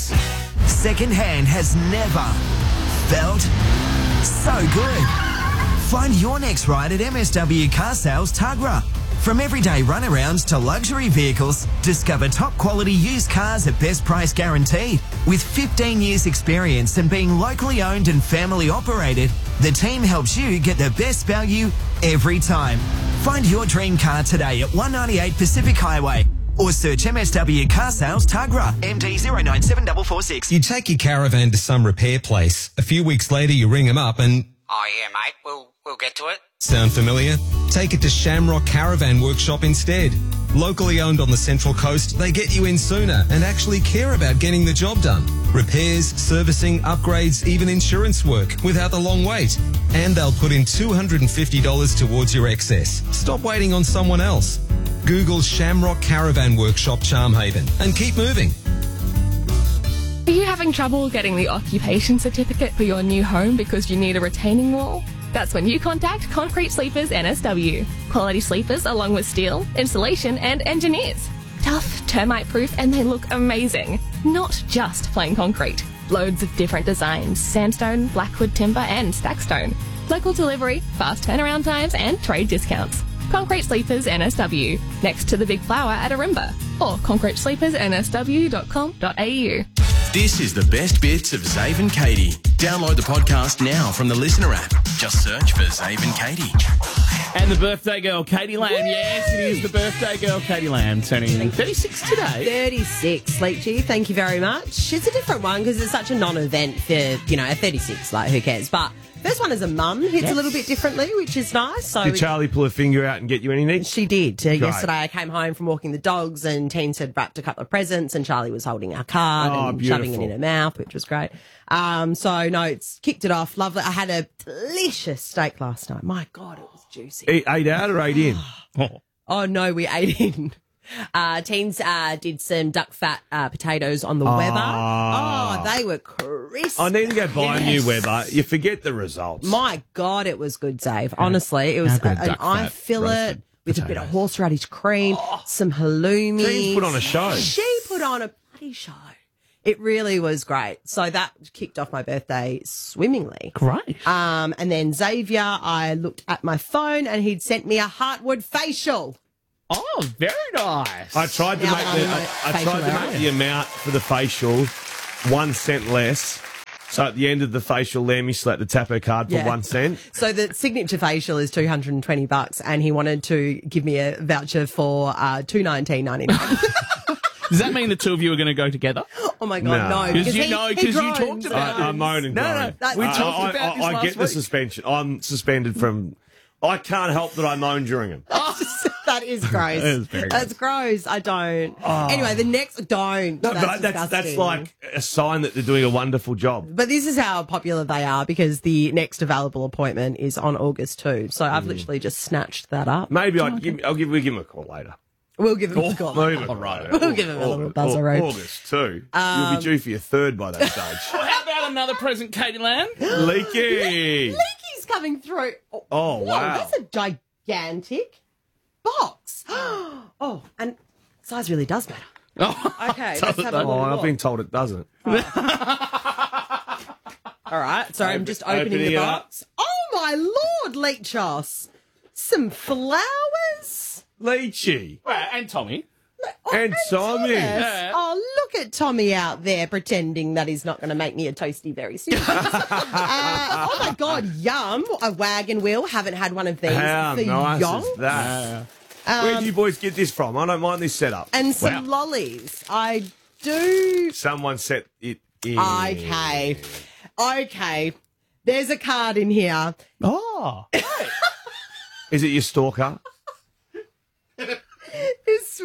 Speaker 24: Second hand has never felt so good. Find your next ride at MSW Car Sales Tuggerah. From everyday runarounds to luxury vehicles, discover top quality used cars at best price guaranteed. With 15 years experience and being locally owned and family operated, the team helps you get the best value every time. Find your dream car today at 198 Pacific Highway. Or search MSW Car Sales Tuggerah, MD 097446.
Speaker 14: You take your caravan to some repair place. A few weeks later, you ring them up and...
Speaker 25: Oh, yeah, mate. We'll get to it.
Speaker 14: Sound familiar? Take it to Shamrock Caravan Workshop instead. Locally owned on the Central Coast, they get you in sooner and actually care about getting the job done. Repairs, servicing, upgrades, even insurance work without the long wait. And they'll put in $250 towards your excess. Stop waiting on someone else. Google Shamrock Caravan Workshop Charmhaven and keep moving.
Speaker 26: Are you having trouble getting the occupation certificate for your new home because you need a retaining wall? That's when you contact Concrete Sleepers NSW. Quality sleepers along with steel, insulation and engineers. Tough, termite-proof, and they look amazing. Not just plain concrete. Loads of different designs, sandstone, blackwood timber and stackstone. Local delivery, fast turnaround times and trade discounts. Concrete Sleepers NSW, next to the Big Flower at Arimba, or concretesleepersnsw.com.au.
Speaker 5: This is the best bits of Zave and Katie. Download the podcast now from the Listener app. Just search for Zave and Katie.
Speaker 6: And the birthday girl, Katie Lamb. Yes, it is the birthday girl, Katie Lamb, turning 36 today.
Speaker 23: 36, Leachy. Thank you very much. It's a different one because it's such a non-event for, a 36. Like, who cares? But first one as a mum hits a little bit differently, which is nice. So
Speaker 3: did Charlie pull her finger out and get you anything?
Speaker 23: She did. Yesterday I came home from walking the dogs and Teens had wrapped a couple of presents and Charlie was holding our card and shoving it in her mouth, which was great. It's kicked it off. Lovely. I had a delicious steak last night. My God, it was juicy.
Speaker 3: 8 out or 8 in?
Speaker 23: Oh, no, we ate in. Teens did some duck fat potatoes on the Weber. Oh, they were crisp.
Speaker 3: I need to go buy a new Weber. You forget the results.
Speaker 23: My God, it was good, Dave. Honestly, it was an eye fillet with a bit of horseradish cream, some halloumi.
Speaker 3: Teens put on a show.
Speaker 23: She put on a bloody show. It really was great. So that kicked off my birthday swimmingly.
Speaker 6: Great.
Speaker 23: And then Xavier, I looked at my phone and he'd sent me a Heartwood facial.
Speaker 6: Oh, very nice.
Speaker 3: I tried to
Speaker 23: Now
Speaker 3: make
Speaker 23: I know facial area.
Speaker 3: the amount for the facial 1 cent less. So at the end of the facial, Lammy slapped the tap her card for
Speaker 23: Yeah.
Speaker 3: 1 cent.
Speaker 23: So the signature facial is $220, and he wanted to give me a voucher for $219.99.
Speaker 6: Does that mean the two of you are going to go together?
Speaker 23: Oh my God, no!
Speaker 6: Because you
Speaker 23: he
Speaker 6: talked
Speaker 23: groans.
Speaker 6: about
Speaker 3: I moan and groan.
Speaker 23: we
Speaker 6: talked about this
Speaker 3: I
Speaker 6: last
Speaker 3: get the
Speaker 6: week.
Speaker 3: suspension. I'm suspended from. I can't help that I moan during them.
Speaker 23: That is gross.
Speaker 3: That is very
Speaker 23: That's gross. I don't.
Speaker 3: Oh.
Speaker 23: Anyway, the next don't.
Speaker 3: No,
Speaker 23: that's
Speaker 3: that's
Speaker 23: disgusting.
Speaker 3: like a sign that they're doing a wonderful job.
Speaker 23: But this is how popular they are, because the next available appointment is on August 2. So I've literally just snatched that up.
Speaker 3: Maybe we'll give him a call later.
Speaker 23: We'll give him a call.
Speaker 3: All right.
Speaker 23: We'll give him a little buzz around.
Speaker 3: August 2. You'll be due for your third by that stage.
Speaker 6: Well, how about another present, Katie Lamb?
Speaker 3: Leaky.
Speaker 23: Leaky's coming through.
Speaker 3: Oh,
Speaker 23: Whoa,
Speaker 3: wow.
Speaker 23: that's a gigantic box. Oh, and size really does matter. Okay, let's have a look.
Speaker 3: I've been told it doesn't.
Speaker 23: All right, sorry, I'm just opening
Speaker 3: Opening
Speaker 23: the
Speaker 3: it up.
Speaker 23: box. Oh, my Lord, Leechos. Some flowers.
Speaker 3: Lychee.
Speaker 6: Well, and Tommy.
Speaker 3: And Tommy.
Speaker 23: Yes. Oh, look at Tommy out there pretending that he's not going to make me a toasty very soon. Oh, my God, yum. A wagon wheel. Haven't had one of these
Speaker 3: How
Speaker 23: for
Speaker 3: nice
Speaker 23: yonks.
Speaker 3: is that? Where do you boys get this from? I don't mind this setup.
Speaker 23: And some lollies. I do.
Speaker 3: Someone set it in.
Speaker 23: Okay. There's a card in here.
Speaker 6: Oh.
Speaker 3: Is it your stalker?
Speaker 23: It's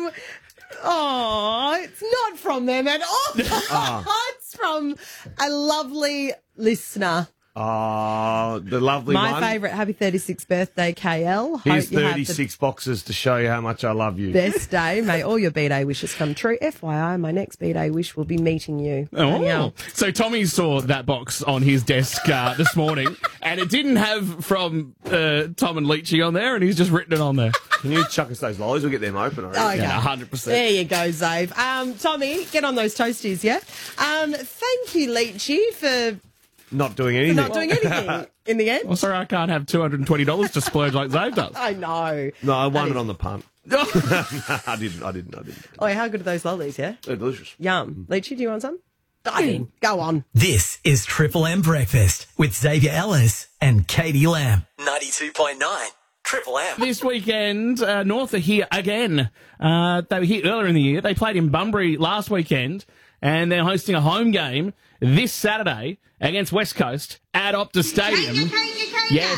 Speaker 23: not from them at all. It's from a lovely listener.
Speaker 3: Oh, the lovely
Speaker 23: My
Speaker 3: one.
Speaker 23: favourite. Happy 36th birthday, KL.
Speaker 3: Here's
Speaker 23: Hope you have the
Speaker 3: 36 boxes to show you how much I love you.
Speaker 23: best day. May all your B-Day wishes come true. FYI, my next B-Day wish will be meeting you.
Speaker 6: Oh.
Speaker 23: Danielle.
Speaker 6: So Tommy saw that box on his desk this morning, and it didn't have from Tom and Leachy on there, and he's just written it on there.
Speaker 3: Can you chuck us those lollies? We'll get them open.
Speaker 23: Okay.
Speaker 6: Yeah, 100%.
Speaker 23: There you go, Zave. Tommy, get on those toasties, yeah? Thank you, Leachy, for
Speaker 3: Not doing anything.
Speaker 23: not doing anything in the end.
Speaker 6: Well, sorry, I can't have $220 to splurge like Zave does.
Speaker 23: I know.
Speaker 3: No, I won it on the punt. No, I didn't.
Speaker 23: Oh, how good are those lollies, yeah?
Speaker 3: They're delicious.
Speaker 23: Yum. Leachy, do you want some? Dive in. Go on.
Speaker 15: This is Triple M Breakfast with Xavier Ellis and Katie Lamb. 92.9 Triple M.
Speaker 6: This weekend, North are here again. They were here earlier in the year. They played in Bunbury last weekend, and they're hosting a home game this Saturday against West Coast at Optus Stadium. Yes.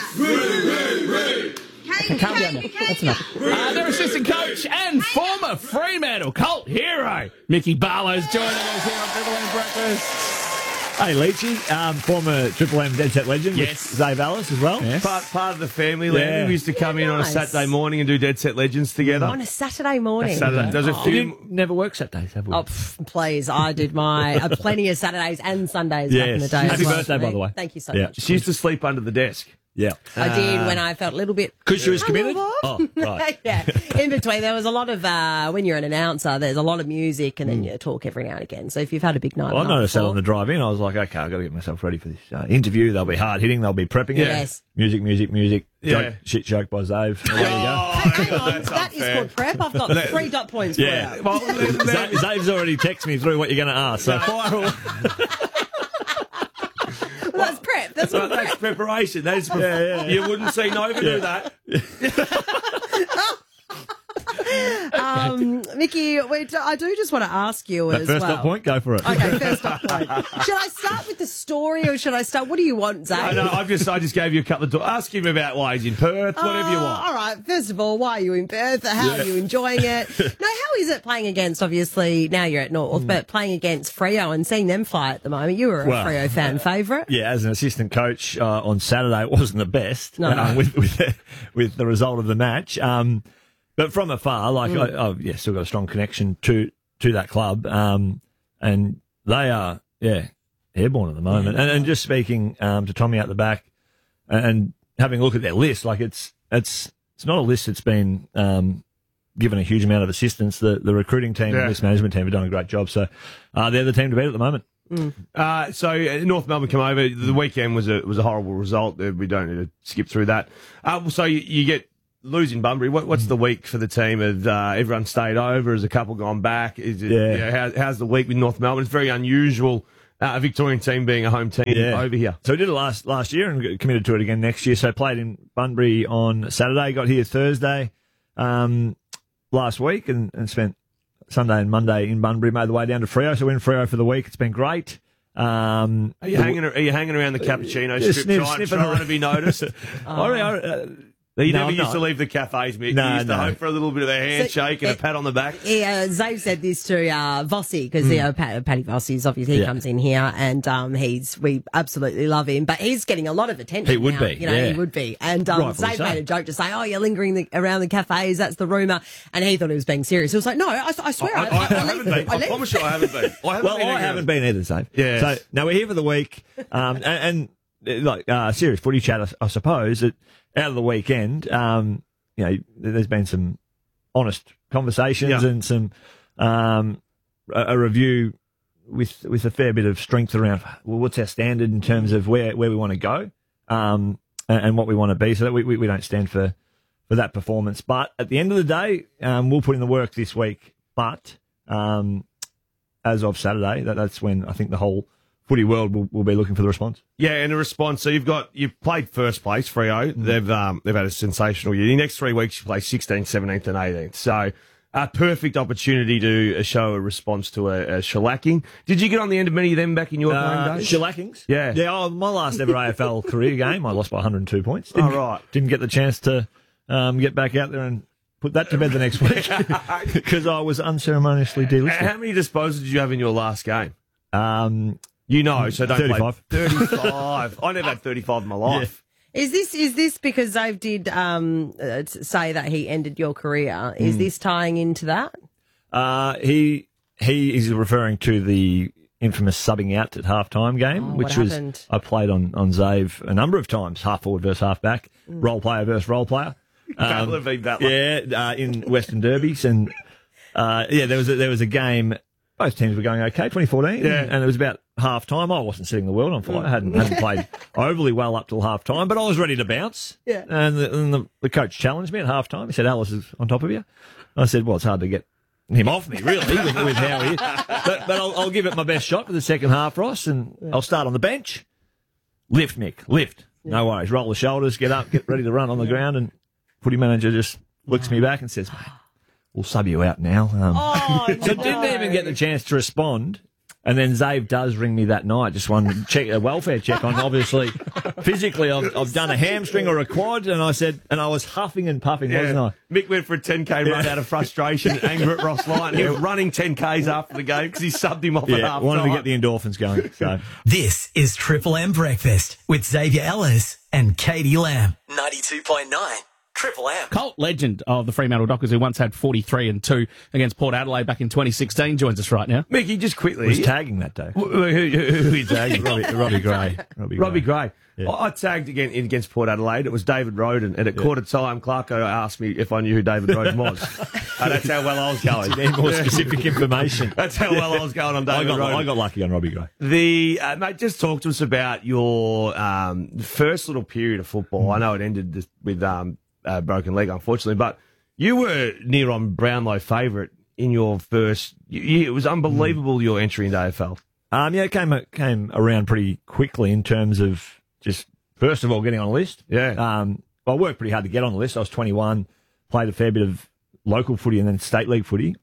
Speaker 6: Okay, calm down now. That's enough. Their assistant coach and former Fremantle cult hero, Mickey Barlow's joining us here on Triple M Breakfast.
Speaker 1: Hey, Leachy, former Triple M Dead Set legend.
Speaker 6: Yes.
Speaker 1: With Zave Ellis as well.
Speaker 6: Yes.
Speaker 3: Part of the family, Lammy.
Speaker 1: Yeah.
Speaker 3: We used to come in on a
Speaker 23: nice.
Speaker 3: Saturday morning and do Dead Set Legends together.
Speaker 23: On a Saturday morning.
Speaker 3: Saturday. There's a few.
Speaker 1: You never work Saturdays, have we?
Speaker 23: Oh, please. I did my plenty of Saturdays and Sundays back in the
Speaker 1: Yes.
Speaker 23: day.
Speaker 1: Happy
Speaker 23: as well,
Speaker 1: birthday, by the way.
Speaker 23: Thank you so
Speaker 1: Yeah.
Speaker 23: much.
Speaker 3: She used to sleep under the desk.
Speaker 1: Yeah.
Speaker 23: I did when I felt a little bit.
Speaker 1: Because she was committed?
Speaker 23: hungover.
Speaker 1: Oh, right.
Speaker 23: Yeah. In between, there was a lot of, when you're an announcer, there's a lot of music and then you talk every now and again. So if you've had a big night.
Speaker 1: Well, I
Speaker 23: the night
Speaker 1: noticed that
Speaker 23: before-
Speaker 1: on the drive in. I was like, okay, I've got to get myself ready for this interview. They'll be hard hitting. They'll be prepping it.
Speaker 23: Yes.
Speaker 1: Music.
Speaker 3: Yeah.
Speaker 1: Joke, shit joke by Zave. There you go.
Speaker 23: Hang on, that is called prep. I've got 3 dot points for
Speaker 1: Yeah.
Speaker 23: you.
Speaker 3: Well,
Speaker 1: Zave's already texted me through what you're going to ask. So fire away.
Speaker 23: Well, that's prep. That's
Speaker 3: So
Speaker 23: what
Speaker 3: that's
Speaker 23: prep.
Speaker 3: preparation. That is You wouldn't see Nova do that.
Speaker 23: Mickey, I do just want to ask you as
Speaker 1: First
Speaker 23: well.
Speaker 1: up point, go for it.
Speaker 23: Okay, first up point. Should I start with the story or should I start? What do you want, Zach?
Speaker 3: I know. I just gave you a couple of. Ask him about why he's in Perth. Whatever you want.
Speaker 23: All right. First of all, why are you in Perth? How are you enjoying it? No, how is it playing against, obviously, now you're at North, but playing against Freo and seeing them fly at the moment? You were a
Speaker 1: Well,
Speaker 23: Freo fan favourite.
Speaker 1: Yeah, as an assistant coach on Saturday, it wasn't the best
Speaker 23: No.
Speaker 1: with the result of the match. But from afar, still got a strong connection to that club, and they are airborne at the moment. And just speaking to Tommy out the back, and having a look at their list, like it's not a list that's been given a huge amount of assistance. The recruiting team and list management team have done a great job. So they're the team to beat at the moment.
Speaker 3: So North Melbourne come over. The weekend was a horrible result. We don't need to skip through that. So you get losing Bunbury, what's the week for the team? Have everyone stayed over? Has a couple gone back? Is it, how's the week with North Melbourne? It's very unusual, a Victorian team being a home team over here.
Speaker 1: So we did it last year and committed to it again next year. So played in Bunbury on Saturday, got here Thursday last week and spent Sunday and Monday in Bunbury, made the way down to Freo. So we're in Freo for the week. It's been great.
Speaker 3: Are you hanging around the cappuccino strip trying to be noticed? You never used to leave the cafes, Mick. You used to hope for a little bit of a handshake and a pat on the back.
Speaker 23: Yeah, Zave said this to Vossi, because Paddy Vossi's obviously he comes in here and we absolutely love him, but he's getting a lot of attention.
Speaker 1: He would
Speaker 23: now,
Speaker 1: be,
Speaker 23: he would be. And Zave made a joke to say, "Oh, you're lingering around the cafes. That's the rumour." And he thought he was being serious. He was like, "No, I swear, I
Speaker 3: haven't been. I promise you, I haven't been.
Speaker 1: I haven't been either, Zave.
Speaker 3: Yeah.
Speaker 1: So now we're here for the week, and serious footy chat, I suppose. Out of the weekend, there's been some honest conversations and some a review with a fair bit of strength around what's our standard in terms of where we want to go and what we want to be, so that we don't stand for that performance. But at the end of the day, we'll put in the work this week. But as of Saturday, that's when I think the whole footy world will be looking for the response.
Speaker 3: Yeah, and a response. So you've played first place, Freo. They've had a sensational year. The next 3 weeks you play 16th, 17th, and 18th. So a perfect opportunity to show a response to a shellacking. Did you get on the end of many of them back in your playing days?
Speaker 1: Shellackings?
Speaker 3: Yeah.
Speaker 1: Yeah, my last ever AFL career game, I lost by 102 points.
Speaker 3: Right.
Speaker 1: Didn't get the chance to get back out there and put that to bed the next week because I was unceremoniously delisted.
Speaker 3: How many disposals did you have in your last game? So don't
Speaker 1: 35.
Speaker 3: Play 35. I never had 35 in my life.
Speaker 23: Yeah. Is this because Dave did say that he ended your career? Is this tying into that?
Speaker 1: He is referring to the infamous subbing out at halftime game, which was
Speaker 23: happened?
Speaker 1: I played on Zave a number of times, half forward versus half back, role player versus role player.
Speaker 3: Can't believe that one.
Speaker 1: Yeah, in Western Derbies, and there was a game. Both teams were going okay, 2014, and it was about half time. I wasn't setting the world on fire. I hadn't played overly well up till half time, but I was ready to bounce.
Speaker 23: Yeah.
Speaker 1: And the coach challenged me at half time. He said, "Alice is on top of you." I said, "Well, it's hard to get him off me, really, with how he is. But I'll give it my best shot for the second half, Ross, and I'll start on the bench. Lift, Mick, lift. No worries. Roll the shoulders, get up, get ready to run on the ground." And footy manager just looks me back and says, "Mate, we'll sub you out now." So didn't even get the chance to respond. And then Zave does ring me that night, just one a welfare check on, obviously, physically, I've done a hamstring or a quad, and I said, and I was huffing and puffing, wasn't I?
Speaker 3: Mick went for a 10K run out of frustration, anger at Ross Lyon. He was running 10Ks after the game because he subbed him off at half time.
Speaker 1: Wanted to get the endorphins going. So.
Speaker 15: This is Triple M Breakfast with Xavier Ellis and Katie Lamb.
Speaker 24: 92.9 Triple M.
Speaker 6: Colt legend of the Fremantle Dockers, who once had 43-2 against Port Adelaide back in 2016, joins us right now.
Speaker 3: Mickey, just quickly.
Speaker 1: Was tagging that day.
Speaker 3: Who are you tagging?
Speaker 1: Robbie Gray.
Speaker 3: Robbie Gray.
Speaker 1: Yeah.
Speaker 3: I tagged against Port Adelaide. It was David Roden. And at quarter time, Clarko asked me if I knew who David Roden was. That's how well I was going.
Speaker 1: Need more specific information.
Speaker 3: That's how well I was going on David Roden.
Speaker 1: I got lucky on Robbie Gray.
Speaker 3: Mate, just talk to us about your first little period of football. I know it ended with broken leg, unfortunately, but you were near on Brownlow favourite in your first year. It was unbelievable, your entry into AFL.
Speaker 1: It came around pretty quickly in terms of just, first of all, getting on a list.
Speaker 3: Yeah.
Speaker 1: I worked pretty hard to get on the list. I was 21, played a fair bit of local footy and then state league footy.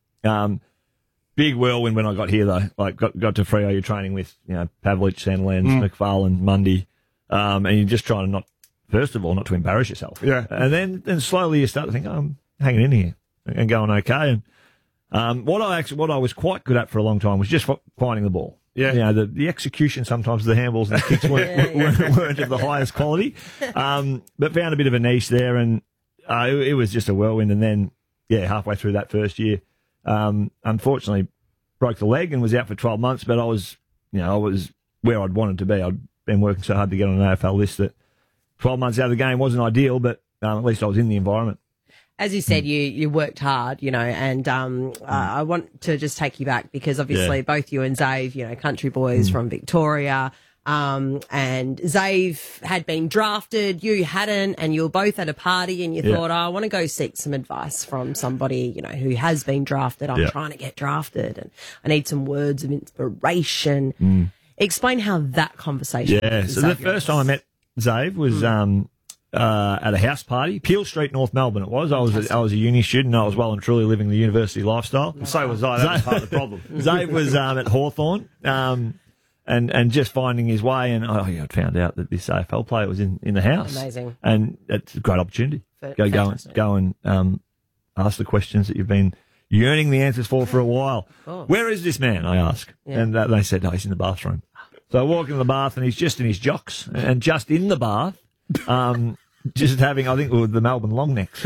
Speaker 1: Big whirlwind when I got here, though. Like, got to Freo, you're training with, Pavlich, Sandilands, McFarlane, Mundy, and you're just trying to not to embarrass yourself.
Speaker 3: Yeah.
Speaker 1: And then slowly you start to think, I'm hanging in here and going okay. And what I was quite good at for a long time was just finding the ball.
Speaker 3: Yeah.
Speaker 1: The execution sometimes of the handballs and the kicks weren't of the highest quality. But found a bit of a niche there, and it was just a whirlwind. And then, halfway through that first year, unfortunately broke the leg and was out for 12 months. But I was where I'd wanted to be. I'd been working so hard to get on an AFL list that 12 months out of the game wasn't ideal, but at least I was in the environment.
Speaker 23: As you said, you worked hard, and I want to just take you back because obviously both you and Zave, country boys from Victoria, And Zave had been drafted, you hadn't, and you were both at a party and you thought, I want to go seek some advice from somebody, who has been drafted. I'm trying to get drafted and I need some words of inspiration. Explain how that conversation
Speaker 1: Yeah, so the first time I met Zave was at a house party, Peel Street, North Melbourne it was. I was a uni student. I was well and truly living the university lifestyle.
Speaker 3: And so was I. That was part of the problem.
Speaker 1: Zave was at Hawthorn. And just finding his way, and I found out that this AFL player was in the house.
Speaker 23: Amazing.
Speaker 1: And it's a great opportunity. Go and ask the questions that you've been yearning the answers for a while. Where is this man, I ask?
Speaker 23: Yeah.
Speaker 1: And they said, he's in the bathroom. So I walk into the bath and he's just in his jocks, and just in the bath, just having, I think, the Melbourne long necks.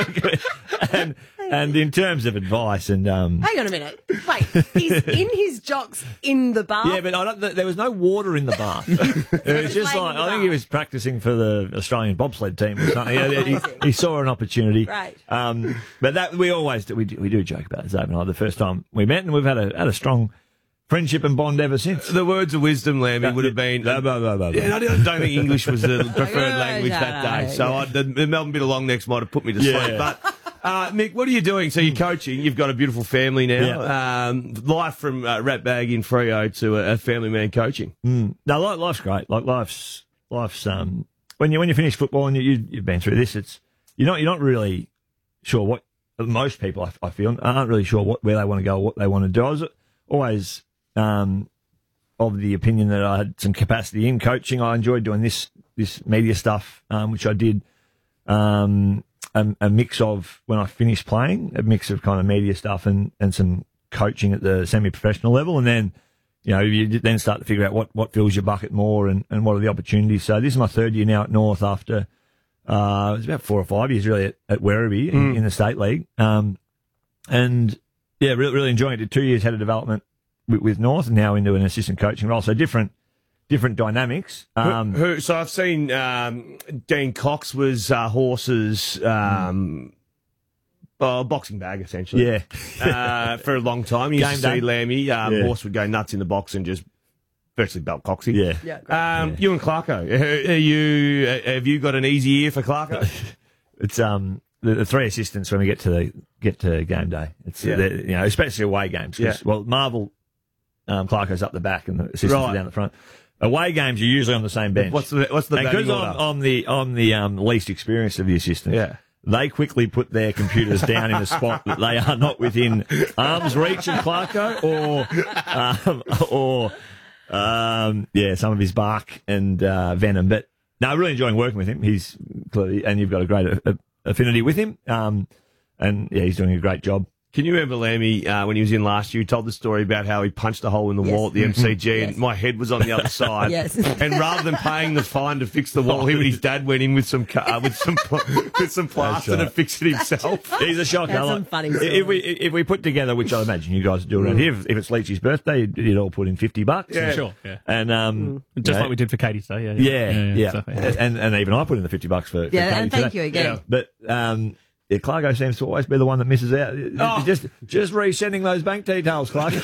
Speaker 1: And in terms of advice and...
Speaker 23: Hang on a minute. Wait, he's in his jocks in the bath?
Speaker 1: Yeah, but there was no water in the bath. It was just like, I think he was practicing for the Australian bobsled team or something. He saw an opportunity.
Speaker 23: Right.
Speaker 1: But that we do joke about it, Zave and I, the first time we met, and we've had a strong friendship and bond ever since.
Speaker 3: The words of wisdom, Lammy, would have been...
Speaker 1: Blah, blah, blah, blah, blah.
Speaker 3: Yeah, I don't think English was the preferred language that day. So the Melbourne bit of long necks might have put me to sleep. But, Mick, what are you doing? So you're coaching. You've got a beautiful family now. Life from rat bag in Freo to a family man coaching.
Speaker 1: No, life's great. Like life's when you finish football and you've been through this, you're not really sure what most people I feel aren't really sure where they want to go, or what they want to do. I was always of the opinion that I had some capacity in coaching. I enjoyed doing this media stuff, which I did. A mix of, when I finished playing, a mix of kind of media stuff and some coaching at the semi-professional level. And then, you then start to figure out what fills your bucket more and what are the opportunities. So this is my third year now at North after, it was about 4 or 5 years really at Werribee in the State League. And yeah, really enjoying it. Did 2 years head of development with North and now into an assistant coaching role. So different dynamics.
Speaker 3: So I've seen Dean Cox was Horse's boxing bag, essentially.
Speaker 1: Yeah.
Speaker 3: For a long time. You used to see Lammy. Horse would go nuts in the box and just virtually belt Coxie.
Speaker 1: Yeah.
Speaker 3: You and Clarko, have you got an easy year for Clarko?
Speaker 1: It's the three assistants when we get to game day. It's especially away games. Well, Marvel, Clarko's up the back and the assistants are down the front. Away games, you're usually on the same bench.
Speaker 3: What's the
Speaker 1: because I'm the least experienced of the assistants. They quickly put their computers down in a spot that they are not within arm's reach of Clarko or some of his bark and venom. But no, really enjoying working with him. He's clearly, and you've got a great affinity with him. And he's doing a great job.
Speaker 3: Can you remember, Lammy, when he was in last year, he told the story about how he punched a hole in the wall at the MCG and my head was on the other side. And rather than paying the fine to fix the wall, him and his dad went in with some plaster to fix it himself.
Speaker 1: He's a shocker.
Speaker 23: That's some funny
Speaker 1: if we put together, which I imagine you guys do around here, if it's Leachy's birthday, you'd all put in $50.
Speaker 6: Yeah, sure. Yeah.
Speaker 1: And
Speaker 6: just like we did for Katie's Day.
Speaker 1: Yeah. And even I put in the $50 for Katie
Speaker 23: and thank
Speaker 1: today.
Speaker 23: you again.
Speaker 1: But Clarko seems to always be the one that misses out. Just resending those bank details, Clarko.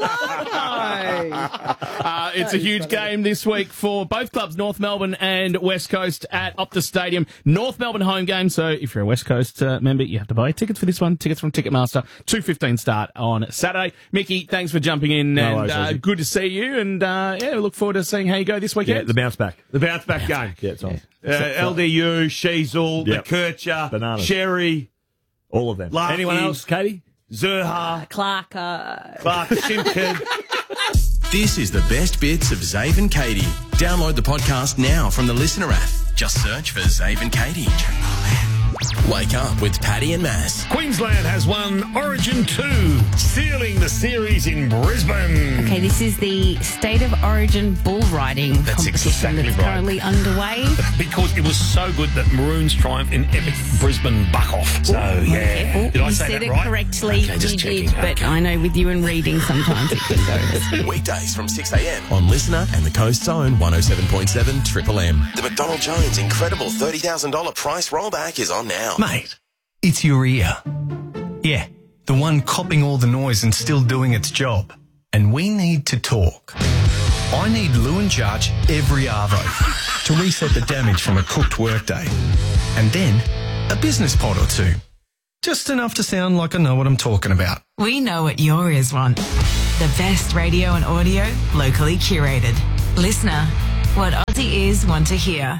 Speaker 6: It's a huge game this week for both clubs, North Melbourne and West Coast at Optus Stadium. North Melbourne home game, so if you're a West Coast member, you have to buy tickets for this one. Tickets from Ticketmaster, 2:15 start on Saturday. Mickey, thanks for jumping in, good to see you, and we look forward to seeing how you go this weekend.
Speaker 1: Yeah, the bounce back
Speaker 3: game.
Speaker 1: Yeah, it's on.
Speaker 3: LDU, Sheasel, the Kircher,
Speaker 1: Bananas.
Speaker 3: Sherry,
Speaker 1: all of them.
Speaker 3: Lucky.
Speaker 1: Anyone else, Katie?
Speaker 3: Zerha,
Speaker 23: Clark
Speaker 3: Simpkin.
Speaker 5: This is the best bits of Zave and Katie. Download the podcast now from the Listener app. Just search for Zave and Katie. Wake up with Paddy and Maz.
Speaker 10: Queensland has won Origin 2, sealing the series in Brisbane.
Speaker 4: Okay, this is the State of Origin bull riding competition that's currently underway.
Speaker 10: Because it was so good that Maroons triumphed in epic Brisbane buck-off. So, yeah. Did I say
Speaker 4: said
Speaker 10: that
Speaker 4: it
Speaker 10: right?
Speaker 4: correctly.
Speaker 10: Okay, just
Speaker 4: you
Speaker 10: checking.
Speaker 4: did, but I know with you and reading sometimes it can go.
Speaker 5: Weekdays from 6 a.m. on Listener and the Coast's own 107.7 Triple M. The McDonald Jones incredible $30,000 price rollback is on now.
Speaker 17: Mate, it's your ear. Yeah, the one copping all the noise and still doing its job. And we need to talk. I need Lewin Charge every arvo to reset the damage from a cooked workday. And then a business pod or two. Just enough to sound like I know what I'm talking about.
Speaker 2: We know what your ears want. The best radio and audio, locally curated. Listener, what Aussie ears want to hear.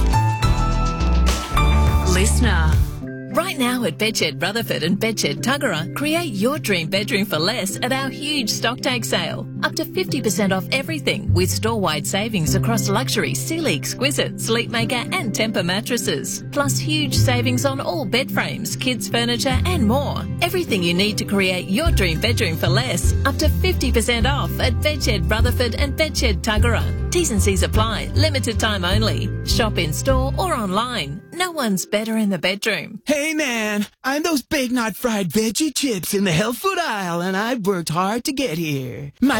Speaker 7: Listener. Right now at Bedshed Rutherford and Bedshed Tuggerah, create your dream bedroom for less at our huge stock take sale. Up to 50% off everything with store-wide savings across luxury, Sealy Exquisite, Sleepmaker and Temper mattresses. Plus huge savings on all bed frames, kids furniture and more. Everything you need to create your dream bedroom for less. Up to 50% off at Bedshed Rutherford and Bedshed Tuggerah. T's and C's apply. Limited time only. Shop in store or online. No one's better in the bedroom.
Speaker 18: Hey man, I'm those Big Knot fried veggie chips in the health food aisle and I've worked hard to get here. My